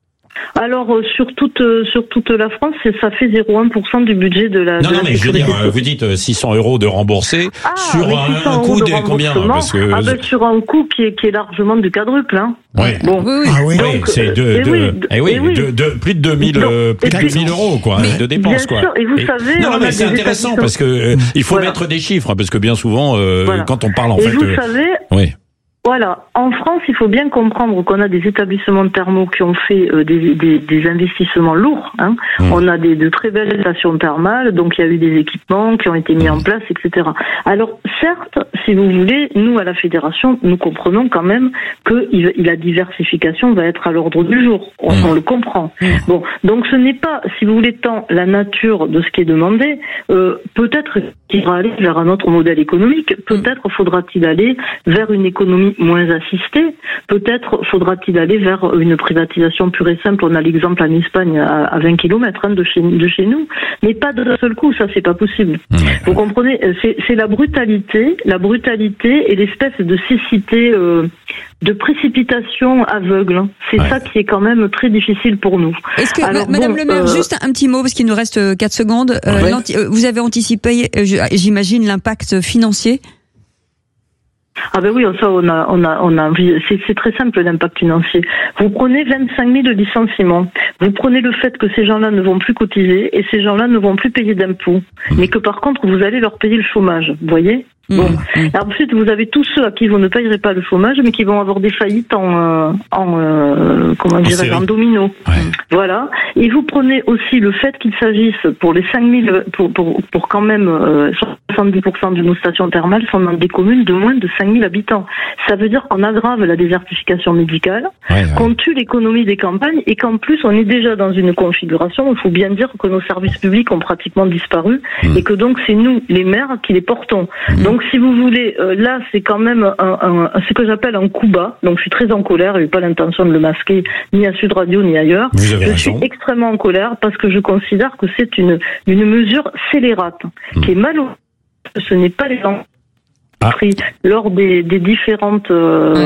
Alors euh, sur toute euh, sur toute la France, c'est, ça fait zéro virgule un pour cent du budget de la. Non de non la mais je veux dire, euh, vous dites six cents euros de remboursé ah, sur un, un coût de, de combien parce que ah ben, sur un coût qui est qui est largement du quadruple. Hein. Ouais. Bon. Oui, oui. Ah oui. Donc, oui c'est de, euh, de, oui, eh oui, eh oui. De, de plus de deux mille euh, plus de deux mille euros quoi mais, de dépenses bien quoi. Sûr, et vous et, savez, non, non mais c'est intéressant parce que euh, il faut voilà. mettre des chiffres parce que bien souvent euh, voilà. quand on parle en et fait. Vous euh, savez. Oui. Voilà. En France, il faut bien comprendre qu'on a des établissements thermaux qui ont fait euh, des, des, des investissements lourds. Hein. Mmh. On a des, de très belles stations thermales, donc il y a eu des équipements qui ont été mis mmh. en place, et cetera. Alors, certes, si vous voulez, nous, à la Fédération, nous comprenons quand même que il, la diversification va être à l'ordre du jour. On, mmh. on le comprend. Mmh. Bon, donc ce n'est pas, si vous voulez, tant la nature de ce qui est demandé. Euh, peut-être qu'il faudra aller vers un autre modèle économique. Peut-être mmh. faudra-t-il aller vers une économie moins assisté, peut-être faudra-t-il aller vers une privatisation pure et simple. On a l'exemple en Espagne à, à vingt kilomètres hein, de, chez, de chez nous, mais pas d'un seul coup, ça c'est pas possible. Mmh. Vous comprenez, c'est, c'est la brutalité, la brutalité et l'espèce de cécité, euh, de précipitation aveugle. C'est ouais. ça qui est quand même très difficile pour nous. Est-ce que, Alors, Madame bon, le maire, euh... juste un petit mot parce qu'il nous reste quatre secondes. Euh, ouais. Vous avez anticipé, j'imagine, l'impact financier? Ah ben oui, ça on a, on a, on a, c'est, c'est très simple l'impact financier. Vous prenez vingt-cinq mille licenciements, vous prenez le fait que ces gens-là ne vont plus cotiser et ces gens-là ne vont plus payer d'impôts, mais que par contre vous allez leur payer le chômage, vous voyez? Bon. Mmh. Ensuite, vous avez tous ceux à qui vous ne payerez pas le chômage, mais qui vont avoir des faillites en, euh, en euh, comment dirais-je, en domino. Ouais. Voilà. Et vous prenez aussi le fait qu'il s'agisse pour les cinq mille, pour, pour, pour quand même euh, soixante-dix pour cent de nos stations thermales sont dans des communes de moins de cinq mille habitants. Ça veut dire qu'on aggrave la désertification médicale, ouais, ouais. qu'on tue l'économie des campagnes et qu'en plus on est déjà dans une configuration où il faut bien dire que nos services publics ont pratiquement disparu mmh. et que donc c'est nous, les maires, qui les portons. Mmh. Donc si vous voulez, euh, là c'est quand même un, un, un, ce que j'appelle un coup bas. Donc je suis très en colère, je n'ai pas l'intention de le masquer ni à Sud Radio ni ailleurs. Vous avez je raison. suis extrêmement en colère parce que je considère que c'est une, une mesure scélérate mmh. qui est malheureuse. Ce n'est pas les gens Ah. pris lors des, des différentes euh,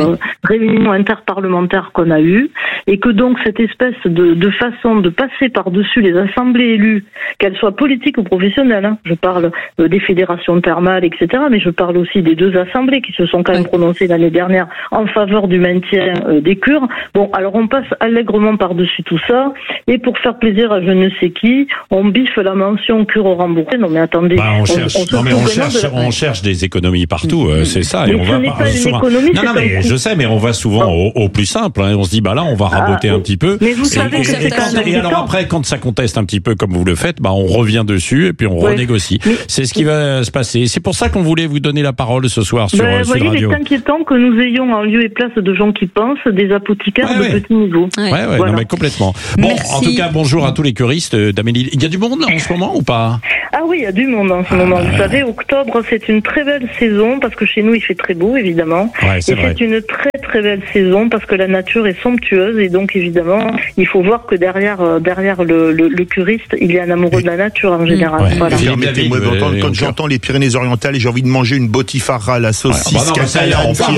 réunion interparlementaire qu'on a eue, et que donc cette espèce de, de façon de passer par-dessus les assemblées élues, qu'elles soient politiques ou professionnelles, hein, je parle euh, des fédérations thermales, et cetera, mais je parle aussi des deux assemblées qui se sont quand même prononcées l'année dernière en faveur du maintien euh, des cures. Bon, alors on passe allègrement par-dessus tout ça, et pour faire plaisir à je ne sais qui, on biffe la mention cure remboursée. Non mais attendez, bah, on, cherche, on, on, non, mais on, cherche, la... on cherche des économies partout, euh, c'est ça, mais et on va pas souvent... Non, non, mais je sais, mais on va souvent au, au plus simple, hein, on se dit, bah là, on va raboter ah, un petit peu. Mais vous savez et, que et, et, quand, et alors après, quand ça conteste un petit peu comme vous le faites, bah on revient dessus et puis on ouais. renégocie. Mais... C'est ce qui va se passer. C'est pour ça qu'on voulait vous donner la parole ce soir sur bah, Sud Radio. Vous voyez, il est inquiétant que nous ayons en lieu et place de gens qui pensent, des apothicaires ouais, de ouais. petit niveau. Ouais, ouais, voilà. Non, mais complètement. Bon, Merci. En tout cas, bonjour à tous les choristes d'Amélie. Il y a du monde en ce moment ou pas? Ah oui, il y a du monde en ce moment. Ah, vous ouais. savez, octobre, c'est une très belle saison parce que chez nous, il fait très beau, évidemment. Ouais, c'est et vrai. c'est une très très belle saison parce que la nature est somptueuse et donc évidemment, il faut voir que derrière euh, derrière le, le, le curiste, il y a un amoureux de la nature en général. Ouais. Voilà. Permettez-moi d'entendre quand j'entends les Pyrénées-Orientales et j'ai envie de manger une botifara à la saucisse. Ouais, bah non, ça y est, on part.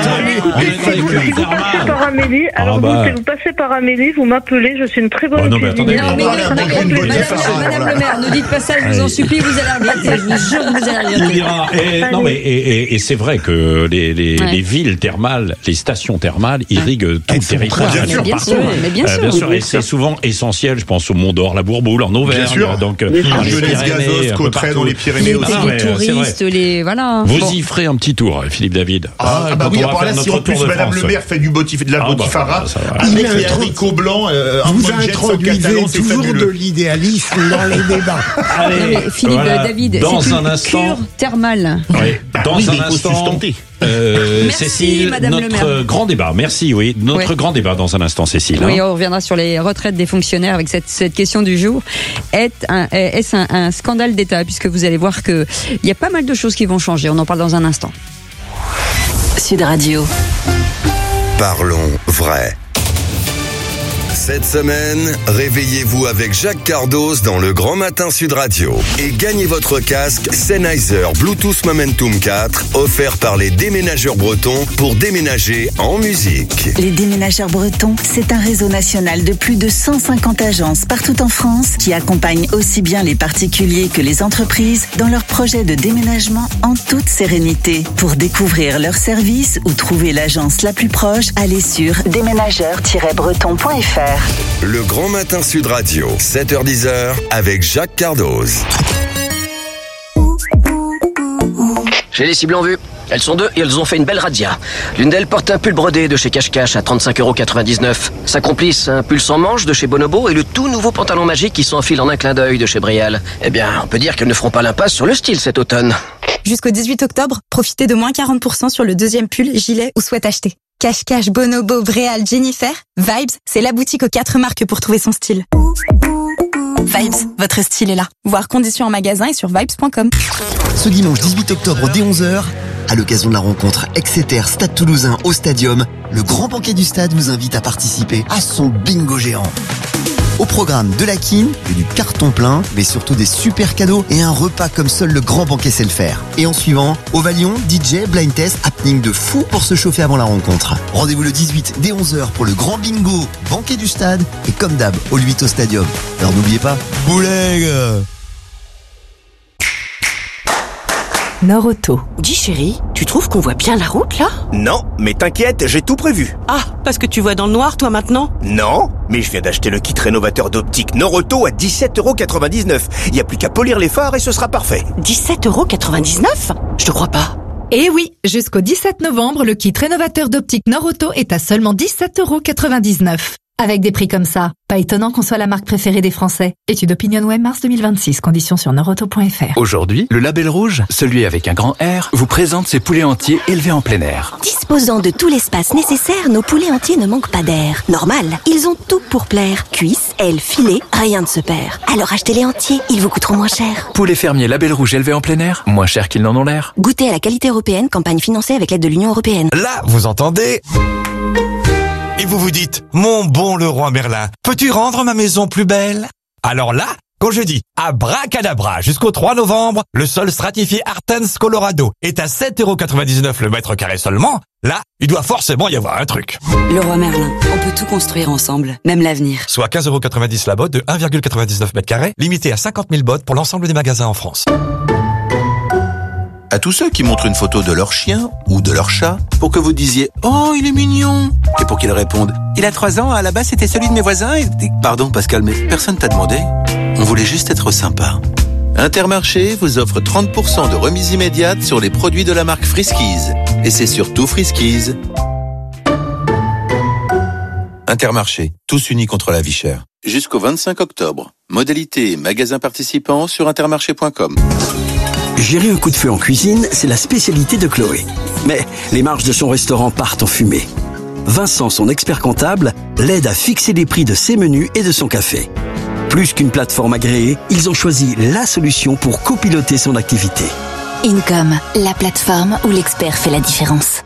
Si vous passez par Amélie, alors ah bah. vous, si vous passez par Amélie, vous m'appelez. Je suis une très bonne oh, non, mais cuisinière. attendez, non, mais, mais, mais, mais, Madame, Madame le maire, ne dites pas ça, je vous en supplie, vous allez regretter. Je vous jure que vous allez regretter. Il dira, et, non mais et, et, et c'est vrai que les, les, ouais. les villes thermales, les stations thermales irriguent tout le territoire. Bien sûr, bien sûr, mais bien sûr. Euh, bien sûr, et c'est souvent essentiel. Je pense au Mont d'Or, la Bourboule, en Auvergne. Bien sûr. Donc, Jeunesse Gazos, Cauterets dans les Pyrénées aussi. Les touristes, les voilà. Vous y ferez un petit tour, Philippe David. Ah, ah bah oui, alors là, si en plus Madame le maire fait du botif, de la botifara, avec les haricots blancs, un vous introduisez toujours de l'idéalisme dans les débats. Allez, Philippe David, dans un instant, cure thermale. Dans un instant. Euh, Merci, Cécile, Madame notre grand débat. Merci, oui. Notre oui. grand débat dans un instant, Cécile. Oui, hein. on reviendra sur les retraites des fonctionnaires avec cette, cette question du jour. Est un, est-ce un, un scandale d'État? Puisque vous allez voir qu'il y a pas mal de choses qui vont changer. On en parle dans un instant. Sud Radio. Parlons vrai. Cette semaine, réveillez-vous avec Jacques Cardos dans le Grand Matin Sud Radio et gagnez votre casque Sennheiser Bluetooth Momentum quatre offert par les déménageurs bretons pour déménager en musique. Les déménageurs bretons, c'est un réseau national de plus de cent cinquante agences partout en France qui accompagnent aussi bien les particuliers que les entreprises dans leurs projets de déménagement en toute sérénité. Pour découvrir leurs services ou trouver l'agence la plus proche, allez sur déménageurs tiret breton point f r. Le Grand Matin Sud Radio, sept heures dix avec Jacques Cardoz. J'ai les cibles en vue. Elles sont deux et elles ont fait une belle razzia. L'une d'elles porte un pull brodé de chez Cache Cache à trente-cinq euros quatre-vingt-dix-neuf. Sa complice, un pull sans manches de chez Bonobo et le tout nouveau pantalon magique qui s'enfile en un clin d'œil de chez Brial. Eh bien, on peut dire qu'elles ne feront pas l'impasse sur le style cet automne. Jusqu'au dix-huit octobre, profitez de moins quarante pour cent sur le deuxième pull, gilet ou sweat acheté. Cache Cache, Bonobo, Bréal, Jennifer, Vibes, c'est la boutique aux quatre marques pour trouver son style. Vibes, votre style est là. Voir conditions en magasin et sur vibes point com. Ce dimanche dix-huit octobre dès onze heures, à l'occasion de la rencontre Exeter Stade Toulousain au Stadium, le grand banquet du stade vous invite à participer à son bingo géant. Au programme de la quine, et du carton plein, mais surtout des super cadeaux et un repas comme seul le grand banquet sait le faire. Et en suivant, Ovalion, D J, blind test, happening de fou pour se chauffer avant la rencontre. Rendez-vous le dix-huit dès onze heures pour le grand bingo, banquet du stade et comme d'hab, au huit au Stadium. Alors n'oubliez pas, bouleg! Nord-Auto. Dis chérie, tu trouves qu'on voit bien la route là? Non, mais t'inquiète, j'ai tout prévu. Ah, parce que tu vois dans le noir toi maintenant? Non, mais je viens d'acheter le kit rénovateur d'optique Nord-Auto à dix-sept euros quatre-vingt-dix-neuf. Il n'y a plus qu'à polir les phares et ce sera parfait. dix-sept euros quatre-vingt-dix-neuf? Je te crois pas. Eh oui, jusqu'au dix-sept novembre, le kit rénovateur d'optique Nord-Auto est à seulement dix-sept euros quatre-vingt-dix-neuf. Avec des prix comme ça, pas étonnant qu'on soit la marque préférée des Français. Étude OpinionWay mars deux mille vingt-six, conditions sur nordauto point f r. Aujourd'hui, le Label Rouge, celui avec un grand R, vous présente ses poulets entiers élevés en plein air. Disposant de tout l'espace nécessaire, nos poulets entiers ne manquent pas d'air. Normal, ils ont tout pour plaire. Cuisses, ailes, filets, rien ne se perd. Alors achetez-les entiers, ils vous coûteront moins cher. Poulets fermiers Label Rouge élevés en plein air, moins cher qu'ils n'en ont l'air. Goûtez à la qualité européenne, campagne financée avec l'aide de l'Union européenne. Là, vous entendez ? Et vous vous dites, mon bon Leroy Merlin, peux-tu rendre ma maison plus belle? Alors là, Quand je dis abracadabra jusqu'au trois novembre, le sol stratifié Artens Colorado est à sept euros quatre-vingt-dix-neuf le mètre carré seulement, là, il doit forcément y avoir un truc. Leroy Merlin, on peut tout construire ensemble, même l'avenir. Soit quinze euros quatre-vingt-dix la botte de un virgule quatre-vingt-dix-neuf mètres carrés, limité à cinquante mille bottes pour l'ensemble des magasins en France. À tous ceux qui montrent une photo de leur chien ou de leur chat pour que vous disiez « Oh, il est mignon !» et pour qu'ils répondent « Il a trois ans, à la base c'était celui de mes voisins et... » Pardon Pascal, mais personne t'a demandé. On voulait juste être sympa. Intermarché vous offre trente pour cent de remise immédiate sur les produits de la marque Friskies. Et c'est surtout Friskies. Intermarché, tous unis contre la vie chère. Jusqu'au vingt-cinq octobre. Modalité et magasins participants sur intermarché point com. Gérer un coup de feu en cuisine, c'est la spécialité de Chloé. Mais les marges de son restaurant partent en fumée. Vincent, son expert comptable, l'aide à fixer les prix de ses menus et de son café. Plus qu'une plateforme agréée, ils ont choisi la solution pour copiloter son activité. Incom, la plateforme où l'expert fait la différence.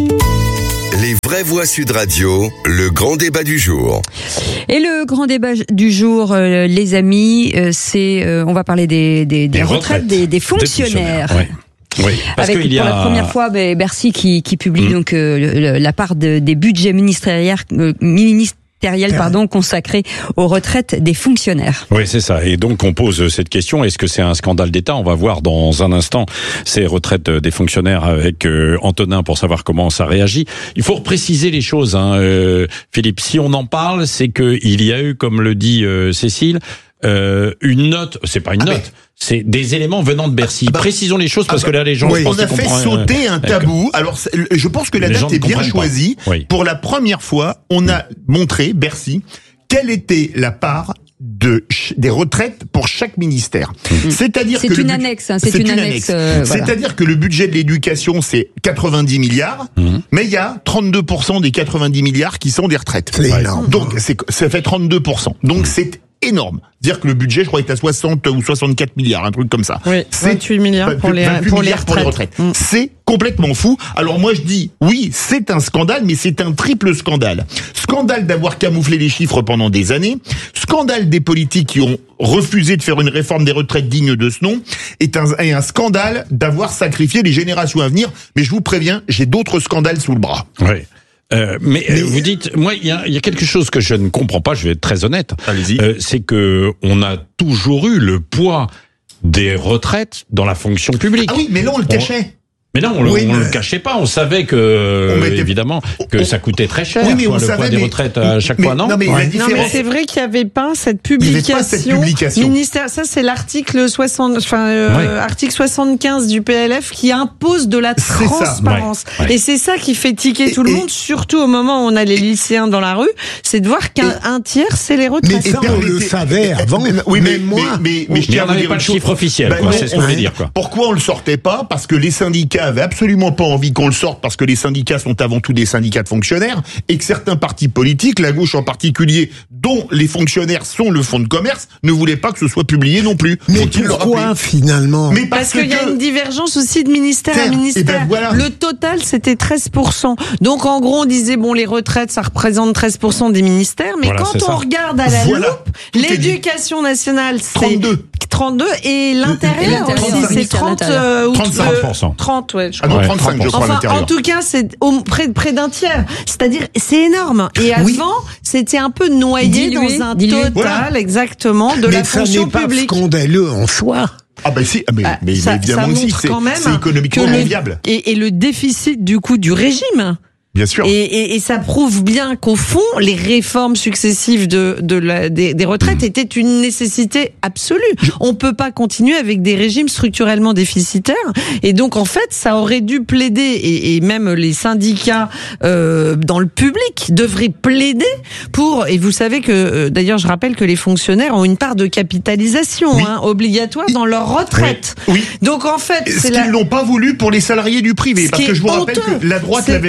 Les vraies voix Sud Radio, le grand débat du jour. Et le grand débat du jour, euh, les amis, euh, c'est, euh, on va parler des, des, des, des retraites, retraites des, des fonctionnaires. Des fonctionnaires ouais. Oui, parce avec qu'il y a... pour la première fois ben, Bercy qui, qui publie mmh. donc euh, la part de, des budgets ministériels, euh, ministériels pardon, consacrés aux retraites des fonctionnaires. Oui, c'est ça. Et donc on pose cette question, est-ce que c'est un scandale d'État ? On va voir dans un instant ces retraites des fonctionnaires avec euh, Antonin pour savoir comment ça réagit. Il faut préciser les choses, hein, euh, Philippe. Si on en parle, c'est que il y a eu, comme le dit euh, Cécile, euh, une note, c'est pas une ah note, mais... c'est des éléments venant de Bercy. Ah bah, Précisons les choses parce ah bah, que là les gens oui, je pense on a fait sauter un tabou. Alors je pense que la date est bien choisie. Oui. Pour la première fois, on a montré Bercy quelle était la part de des retraites pour chaque ministère. Mmh. C'est-à-dire c'est que une le annexe, hein, c'est, c'est une, une annexe. annexe euh, voilà. C'est-à-dire que le budget de l'éducation c'est quatre-vingt-dix milliards, mmh. mais il y a trente-deux pour cent des quatre-vingt-dix milliards qui sont des retraites. C'est énorme. Donc c'est ça fait trente-deux pour cent. Donc mmh. c'est énorme. C'est-à-dire que le budget, je crois, est à soixante ou soixante-quatre milliards, un truc comme ça. Oui, c'est vingt-huit milliards pour les, pour les retraites. Pour les retraites. Mmh. C'est complètement fou. Alors moi, je dis, oui, c'est un scandale, mais c'est un triple scandale. Scandale d'avoir camouflé les chiffres pendant des années. Scandale des politiques qui ont refusé de faire une réforme des retraites digne de ce nom. Et un, et un scandale d'avoir sacrifié les générations à venir. Mais je vous préviens, j'ai d'autres scandales sous le bras. Oui. Euh, mais, mais vous dites, moi, il y a, y a quelque chose que je ne comprends pas. Je vais être très honnête. Allez-y. Euh, c'est que on a toujours eu le poids des retraites dans la fonction publique. Ah oui, mais là on le cachait. Mais non, on, oui, le, on mais... le cachait pas. On savait que, on mettait... évidemment, que on... ça coûtait très cher. Oui, mais quoi, on le savait, poids des mais... retraites à chaque mais, fois, non? Non, mais, ouais. non, mais c'est vrai qu'il n'y avait pas cette publication. Pas cette publication. Ministère, ça c'est l'article soixante, enfin, euh, ouais. article soixante-quinze du P L F qui impose de la transparence. Ouais. Ouais. Et c'est ça qui fait tiquer et, tout le et... monde, surtout au moment où on a les lycéens dans la rue, c'est de voir qu'un et... un tiers, c'est les retraites. Mais ça, on le savait avant. Oui, mais moi, mais mais je n'avais pas le chiffre officiel. C'est ce qu'on veut dire. Pourquoi on le sortait pas? Parce que les syndicats avaient absolument pas envie qu'on le sorte parce que les syndicats sont avant tout des syndicats de fonctionnaires et que certains partis politiques, la gauche en particulier, dont les fonctionnaires sont le fonds de commerce, ne voulaient pas que ce soit publié non plus. Mais pourquoi finalement? Mais parce, parce qu'il que... y a une divergence aussi de ministère Terre, à ministère. Ben voilà. Le total c'était treize pour cent. Donc en gros on disait bon les retraites ça représente treize pour cent des ministères, mais voilà, quand on ça. regarde à la voilà. loupe, l'éducation nationale c'est trente-deux trente-deux et l'intérieur aussi c'est trente euh, ou trente-cinq pour cent. trente ouais. Je crois. Ah non, trente-cinq je crois. Enfin, en tout cas, c'est au, près, près d'un tiers. C'est-à-dire, c'est énorme. Et avant, oui. c'était un peu noyé dilué, dans un dilué. total, voilà. exactement, de mais la fonction publique. Mais ça n'est pas scandaleux en soi. Ah ben si, mais, ah, mais, ça, mais évidemment ça aussi, c'est, c'est économiquement le, viable. Et, et le déficit du coup du régime. Bien sûr. Et, et, et ça prouve bien qu'au fond, les réformes successives de, de la, des, des retraites mmh. étaient une nécessité absolue. Je... On peut pas continuer avec des régimes structurellement déficitaires. Et donc, en fait, ça aurait dû plaider, et, et même les syndicats euh, dans le public devraient plaider pour. Et vous savez que, euh, d'ailleurs, je rappelle que les fonctionnaires ont une part de capitalisation oui. hein, obligatoire dans leur retraite. Oui. oui. Donc, en fait, c'est ce qu'ils la... l'ont pas voulu pour les salariés du privé, parce que je vous honteux. rappelle que la droite c'est... l'avait voté.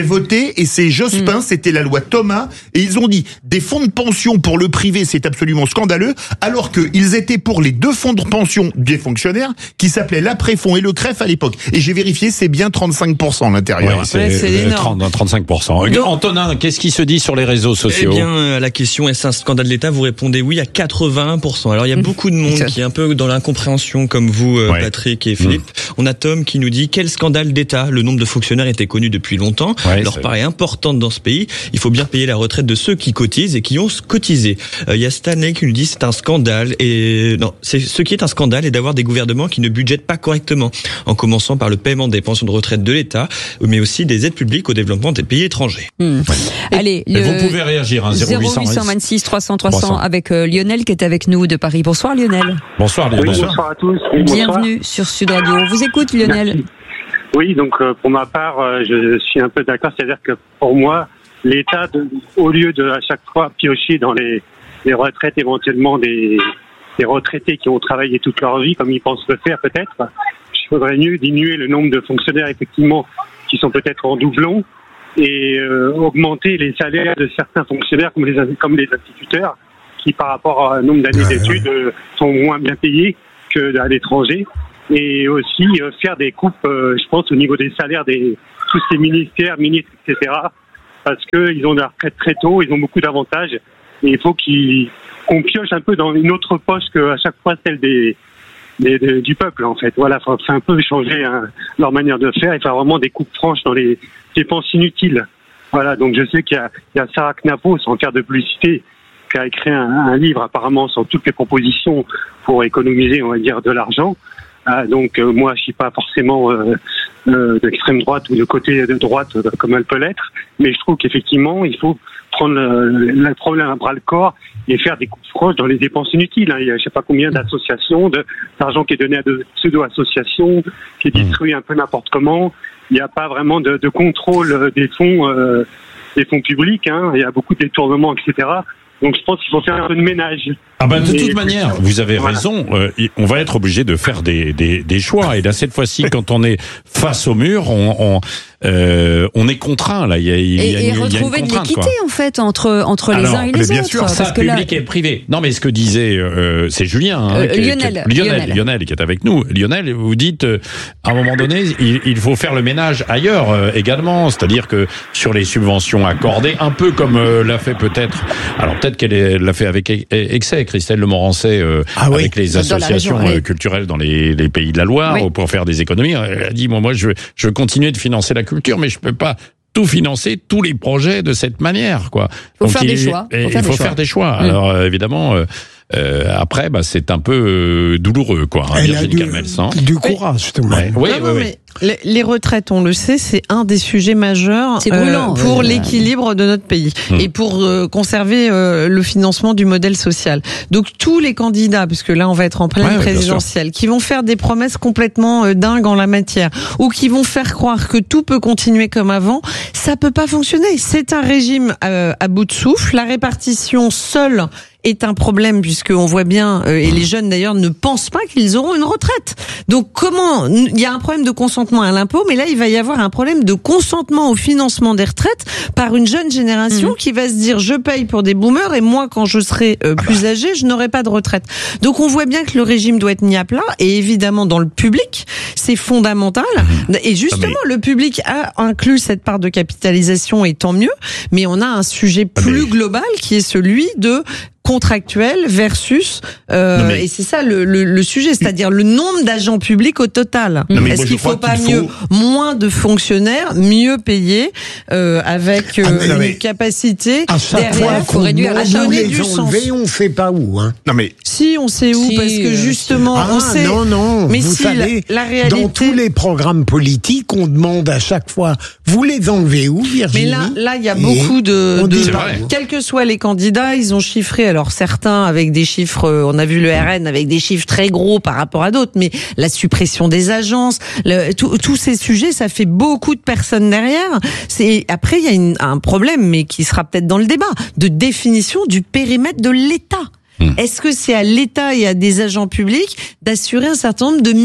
privé, et c'est Jospin, mmh. c'était la loi Thomas, et ils ont dit des fonds de pension pour le privé, c'est absolument scandaleux, alors qu'ils étaient pour les deux fonds de pension des fonctionnaires qui s'appelaient l'après-fonds et le C R E F à l'époque. Et j'ai vérifié, c'est bien trente-cinq pour cent à l'intérieur. Ouais, c'est, ouais, c'est énorme. trente, trente-cinq pour cent. Donc, Antonin, qu'est-ce qui se dit sur les réseaux sociaux? Eh bien, à la question est-ce un scandale d'État, vous répondez oui à quatre-vingt-un pour cent. Alors il y a mmh. beaucoup de monde qui est un peu dans l'incompréhension comme vous, euh, ouais. Patrick et Philippe. Mmh. On a Tom qui nous dit quel scandale d'État. Le nombre de fonctionnaires était connu depuis longtemps. Ouais, leur part est importante dans ce pays. Il faut bien payer la retraite de ceux qui cotisent et qui ont cotisé. Euh, il y a Stanley qui nous dit c'est un scandale et non, c'est ce qui est un scandale est d'avoir des gouvernements qui ne budgètent pas correctement, en commençant par le paiement des pensions de retraite de l'État, mais aussi des aides publiques au développement des pays étrangers. Mmh. Ouais. Allez, le... vous pouvez réagir hein, zéro huit cent vingt-six trois cents trois cents avec euh, Lionel qui est avec nous de Paris. Bonsoir Lionel. Bonsoir Lionel. Oui, bonsoir à tous. Oui, bienvenue bonsoir. sur Sud Radio. On vous écoute Lionel. Merci. Oui, donc euh, pour ma part, euh, je suis un peu d'accord. C'est-à-dire que pour moi, l'État, de, au lieu de à chaque fois piocher dans les, les retraites éventuellement des, des retraités qui ont travaillé toute leur vie, comme ils pensent le faire peut-être, il faudrait mieux diminuer le nombre de fonctionnaires effectivement qui sont peut-être en doublon et euh, augmenter les salaires de certains fonctionnaires comme les, comme les instituteurs qui par rapport au nombre d'années d'études euh, sont moins bien payés qu'à l'étranger. Et aussi euh, faire des coupes, euh, je pense, au niveau des salaires des tous ces ministères, ministres, et cetera. Parce qu'ils ont de la retraite très tôt, ils ont beaucoup d'avantages. Et il faut qu'ils, qu'on pioche un peu dans une autre poche qu'à chaque fois celle des, des, des du peuple, en fait. Voilà, faut, faut un peu changer hein, leur manière de faire et faire vraiment des coupes franches dans les dépenses inutiles. Voilà, donc je sais qu'il y a, il y a Sarah Knapo, sans faire de publicité, qui a écrit un, un livre apparemment sur toutes les propositions pour économiser, on va dire, de l'argent. Ah, donc euh, moi je suis pas forcément euh, euh, d'extrême droite ou de côté de droite euh, comme elle peut l'être, mais je trouve qu'effectivement il faut prendre le, le problème à bras le corps et faire des coupes franches dans les dépenses inutiles. Hein. Il y a je sais pas combien d'associations, de, d'argent qui est donné à de pseudo-associations, qui est distribué un peu n'importe comment. Il n'y a pas vraiment de, de contrôle des fonds, euh, des fonds publics. Hein. Il y a beaucoup de détournements, et cetera. Donc je pense qu'il faut faire un peu de ménage. Ah ben de et toute manière, vous avez voilà. raison. Euh, on va être obligé de faire des, des, des choix. Et là, cette fois-ci, quand on est face au mur, on, on, euh, on est contraint. Là, il y a, il y a, et, il y a et une, retrouver il y a une de l'équité quoi. en fait entre entre les Alors, uns et les bien autres. Sûr, ça, parce que public là... et privé. Non, mais ce que disait, euh, c'est Julien, hein, euh, qui, Lionel, qui, Lionel, Lionel, Lionel, qui est avec nous. Lionel, vous dites, euh, à un moment donné, il, il faut faire le ménage ailleurs euh, également, c'est-à-dire que sur les subventions accordées, un peu comme euh, l'a fait peut-être. Alors peut-être qu'elle est, l'a fait avec excès, Christelle Lemorancet, euh, ah oui, avec les associations région, oui. culturelles dans les, les pays de la Loire, oui. pour faire des économies. Elle a dit, bon, moi, je veux, je veux continuer de financer la culture, mais je peux pas tout financer, tous les projets de cette manière, quoi. Faut Donc, faire il, des choix. Il faut, faire, faut des faire choix. des choix. Mmh. Alors, euh, évidemment, euh, euh, après, bah, c'est un peu euh, douloureux, quoi. Hein, Elle a du, du courage, tout le monde. Oui, non, oui, non, oui. Mais les, les retraites, on le sait, c'est un des sujets majeurs c'est brûlant, euh, pour ouais. l'équilibre de notre pays mmh. et pour euh, conserver euh, le financement du modèle social. Donc tous les candidats, puisque là on va être en pleine ouais, présidentielle, qui vont faire des promesses complètement euh, dingues en la matière, ou qui vont faire croire que tout peut continuer comme avant, ça peut pas fonctionner. C'est un régime euh, à bout de souffle. La répartition seule est un problème puisqu'on voit bien, euh, et les jeunes d'ailleurs ne pensent pas qu'ils auront une retraite. Donc comment, il y a un problème de consentement à l'impôt, mais là il va y avoir un problème de consentement au financement des retraites par une jeune génération mmh. qui va se dire je paye pour des boomers et moi quand je serai euh, plus âgé je n'aurai pas de retraite. Donc on voit bien que le régime doit être mis à plat et évidemment dans le public c'est fondamental mmh. et justement mais... le public a inclus cette part de capitalisation et tant mieux, mais on a un sujet plus mais... global qui est celui de contractuel versus euh, mais... et c'est ça le, le, le sujet, c'est-à-dire le nombre d'agents publics au total. Non, Est-ce qu'il faut pas mieux faut... moins de fonctionnaires, mieux payés euh, avec euh, ah, une capacité derrière pour réduire à donner du sens. On sait pas où. Hein. Non mais si on sait où si, parce que justement ah, on sait. Non non. Mais vous si savez, la, la réalité. Dans tous les programmes politiques, on demande à chaque fois vous les enlevez où, Virginie? Mais là là il y a beaucoup de, de quels que soient les candidats, ils ont chiffré. Alors certains avec des chiffres, on a vu le R N avec des chiffres très gros par rapport à d'autres, mais la suppression des agences, le, tous ces sujets, ça fait beaucoup de personnes derrière. C'est après il y a une, un problème, mais qui sera peut-être dans le débat, de définition du périmètre de l'État. Mmh. Est-ce que c'est à l'État et à des agents publics d'assurer un certain nombre de missions ?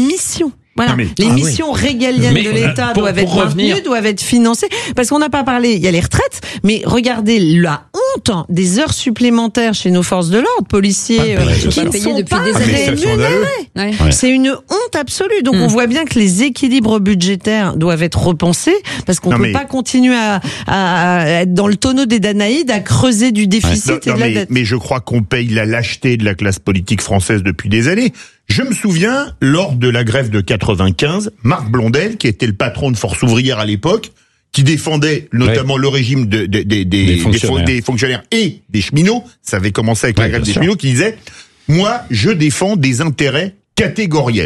Voilà. Non, mais- les ah oui. missions régaliennes Mais, de l'État euh, pour- doivent être pour revenir- maintenues, doivent être financées. Parce qu'on n'a pas parlé, il y a les retraites, mais regardez la honte des heures supplémentaires chez nos forces de l'ordre, policiers, Ah, euh, ouais, qui c'est ne payé sont depuis pas des années. Mais c'est scandaleux. rémunérés. Ouais. C'est une honte absolue. Donc Mm. on voit bien que les équilibres budgétaires doivent être repensés parce qu'on Non, ne peut mais- pas continuer à, à- à être dans le tonneau des Danaïdes, à creuser du déficit Non, et non, de la mais, dette. mais je crois qu'on paye la lâcheté de la classe politique française depuis des années. Je me souviens, lors de la grève de quatre-vingt-quinze, Marc Blondel, qui était le patron de Force ouvrière à l'époque, qui défendait notamment le régime de, de- de- des- des, des fonctionnaires. des fonctionnaires et des cheminots, ça avait commencé avec la Ouais, grève bien des sûr. cheminots, qui disait « Moi, je défends des intérêts catégoriels ».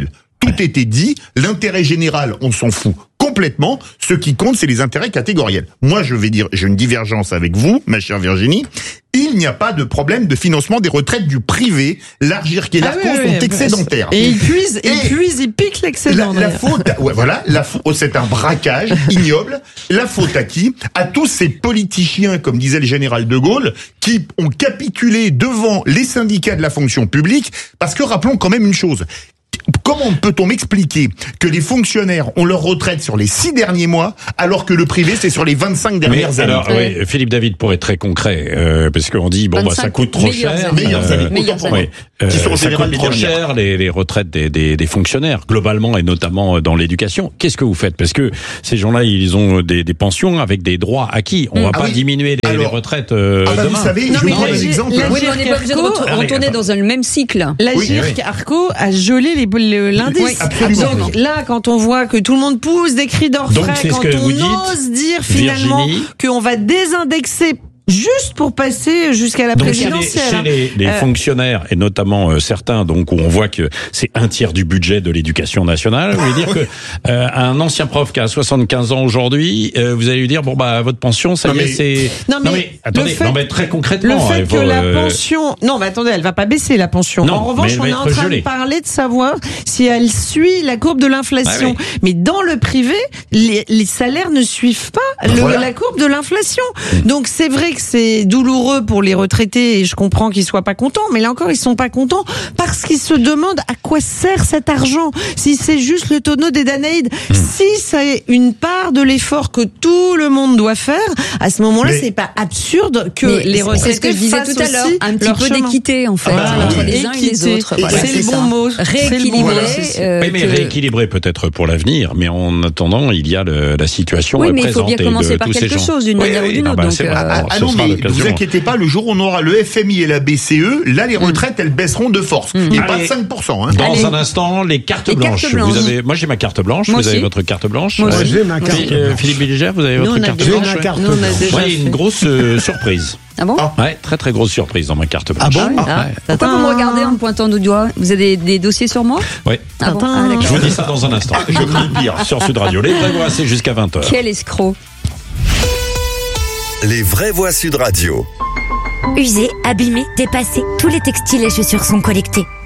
Tout était dit, l'intérêt général, on s'en fout complètement. Ce qui compte, c'est les intérêts catégoriels. Moi, je vais dire, j'ai une divergence avec vous, ma chère Virginie. Il n'y a pas de problème de financement des retraites du privé. L'Argirc et Ah l'Arcon oui, sont oui, excédentaires. Et ils puisent, ils Et puisent, ils piquent l'excédent. La, la d'ailleurs. faute, ouais, voilà, la faute, oh, c'est un braquage ignoble. La faute à qui? À tous ces politiciens, comme disait le général de Gaulle, qui ont capitulé devant les syndicats de la fonction publique. Parce que rappelons quand même une chose. Comment peut-on m'expliquer que les fonctionnaires ont leur retraite sur les six derniers mois, alors que le privé, c'est sur les vingt-cinq dernières Mais années? alors, oui, Philippe David, pour être très concret, euh, parce qu'on dit, bon, bah, ça coûte trop meilleures cher. années. Meilleures années, autant pour moi. oui, euh, Qui sont en ça général coûte les trop dernières. cher, les, les retraites des, des, des fonctionnaires, globalement, et notamment dans l'éducation. Qu'est-ce que vous faites? Parce que ces gens-là, ils ont des, des pensions avec des droits acquis. On va Ah pas oui. diminuer les, Alors, les retraites euh, ah bah, demain. vous savez, Non, je mais vous donne la- un exemple. la- Oui, mais on n'est pas obligé de Arco- ret- Ah oui, retourner attends. dans le même cycle. La Oui, GIRC oui. Arco a gelé les, le- l'indice. Oui, absolument. Donc là, quand on voit que tout le monde pousse des cris Donc, d'orfraie, c'est ce quand que on vous dites, ose dire finalement Virginie. qu'on va désindexer juste pour passer jusqu'à la Donc chez les, présidentielle. chez les, les Euh, fonctionnaires et notamment euh, certains, donc où on voit que c'est un tiers du budget de l'éducation nationale, vous voulez dire que euh, un ancien prof qui a soixante-quinze ans aujourd'hui, euh, vous allez lui dire bon bah votre pension ça Non, y est mais- c'est Non, mais attendez le fait- non mais très concrètement Le fait il que faut, la euh, pension, non, mais attendez, elle va pas baisser la pension. Non, en revanche, mais elle on va est en être train gelée. de parler de savoir si elle suit la courbe de l'inflation. Ah Mais dans le privé, les, les salaires ne suivent pas le- Voilà. la courbe de l'inflation. Donc c'est vrai que c'est douloureux pour les retraités et je comprends qu'ils soient pas contents. Mais là encore, ils sont pas contents parce qu'ils se demandent à quoi sert cet argent. Si c'est juste le tonneau des Danaïdes, si c'est une part de l'effort que tout le monde doit faire, à ce moment-là, Mais- c'est pas absurde que Mais les c'est- retraités c'est ce que je disais fassent tout à l'heure, aussi un petit leur peu chemin. d'équité en fait Ah bah, entre oui. les uns et les Équité. autres. Et c'est le ça. bon mot. C'est le bon Rééquilibrer. mot. euh, oui, mais que- rééquilibrer peut-être pour l'avenir, mais en attendant, il y a le, la situation Oui, mais il faut présente bien et commencer de par tous ces quelque gens. chose, d'une Oui, manière oui, ou d'une ah autre, bah, donc, c'est vrai. euh, Ah, Bon, ah ce non, sera mais l'occasion. vous inquiétez pas, le jour où on aura le F M I et la B C E, là, les retraites, elles baisseront de force. Et pas de Allez. cinq pour cent. Hein. Dans Allez. un instant, les cartes Les cartes blanches. blanches. Vous avez, moi j'ai ma carte blanche. Moi vous avez aussi. votre carte blanche. Moi Ouais. aussi. J'ai ma Moi carte aussi. Euh, Philippe Billiger, vous avez Nous, votre on a carte déjà- blanche. J'ai ma ouais. carte Nous, on a blanche. déjà Moi, il y a fait. une grosse euh, surprise. Ah bon Ouais, très très grosse surprise dans ma carte blanche. Ah bon Ah, Ouais. Pourquoi vous me regardez en me pointant du doigt? Vous avez des, des dossiers sur moi? Oui. Ah bon Ah, Je d'accord. vous dis ça dans un instant. Je crains le pire sur Sud Radio. Les vraies voix, c'est jusqu'à vingt heures. Quel escroc. Les vraies voix Sud Radio. Usés, abîmés, dépassés, tous les textiles et chaussures sont collectés.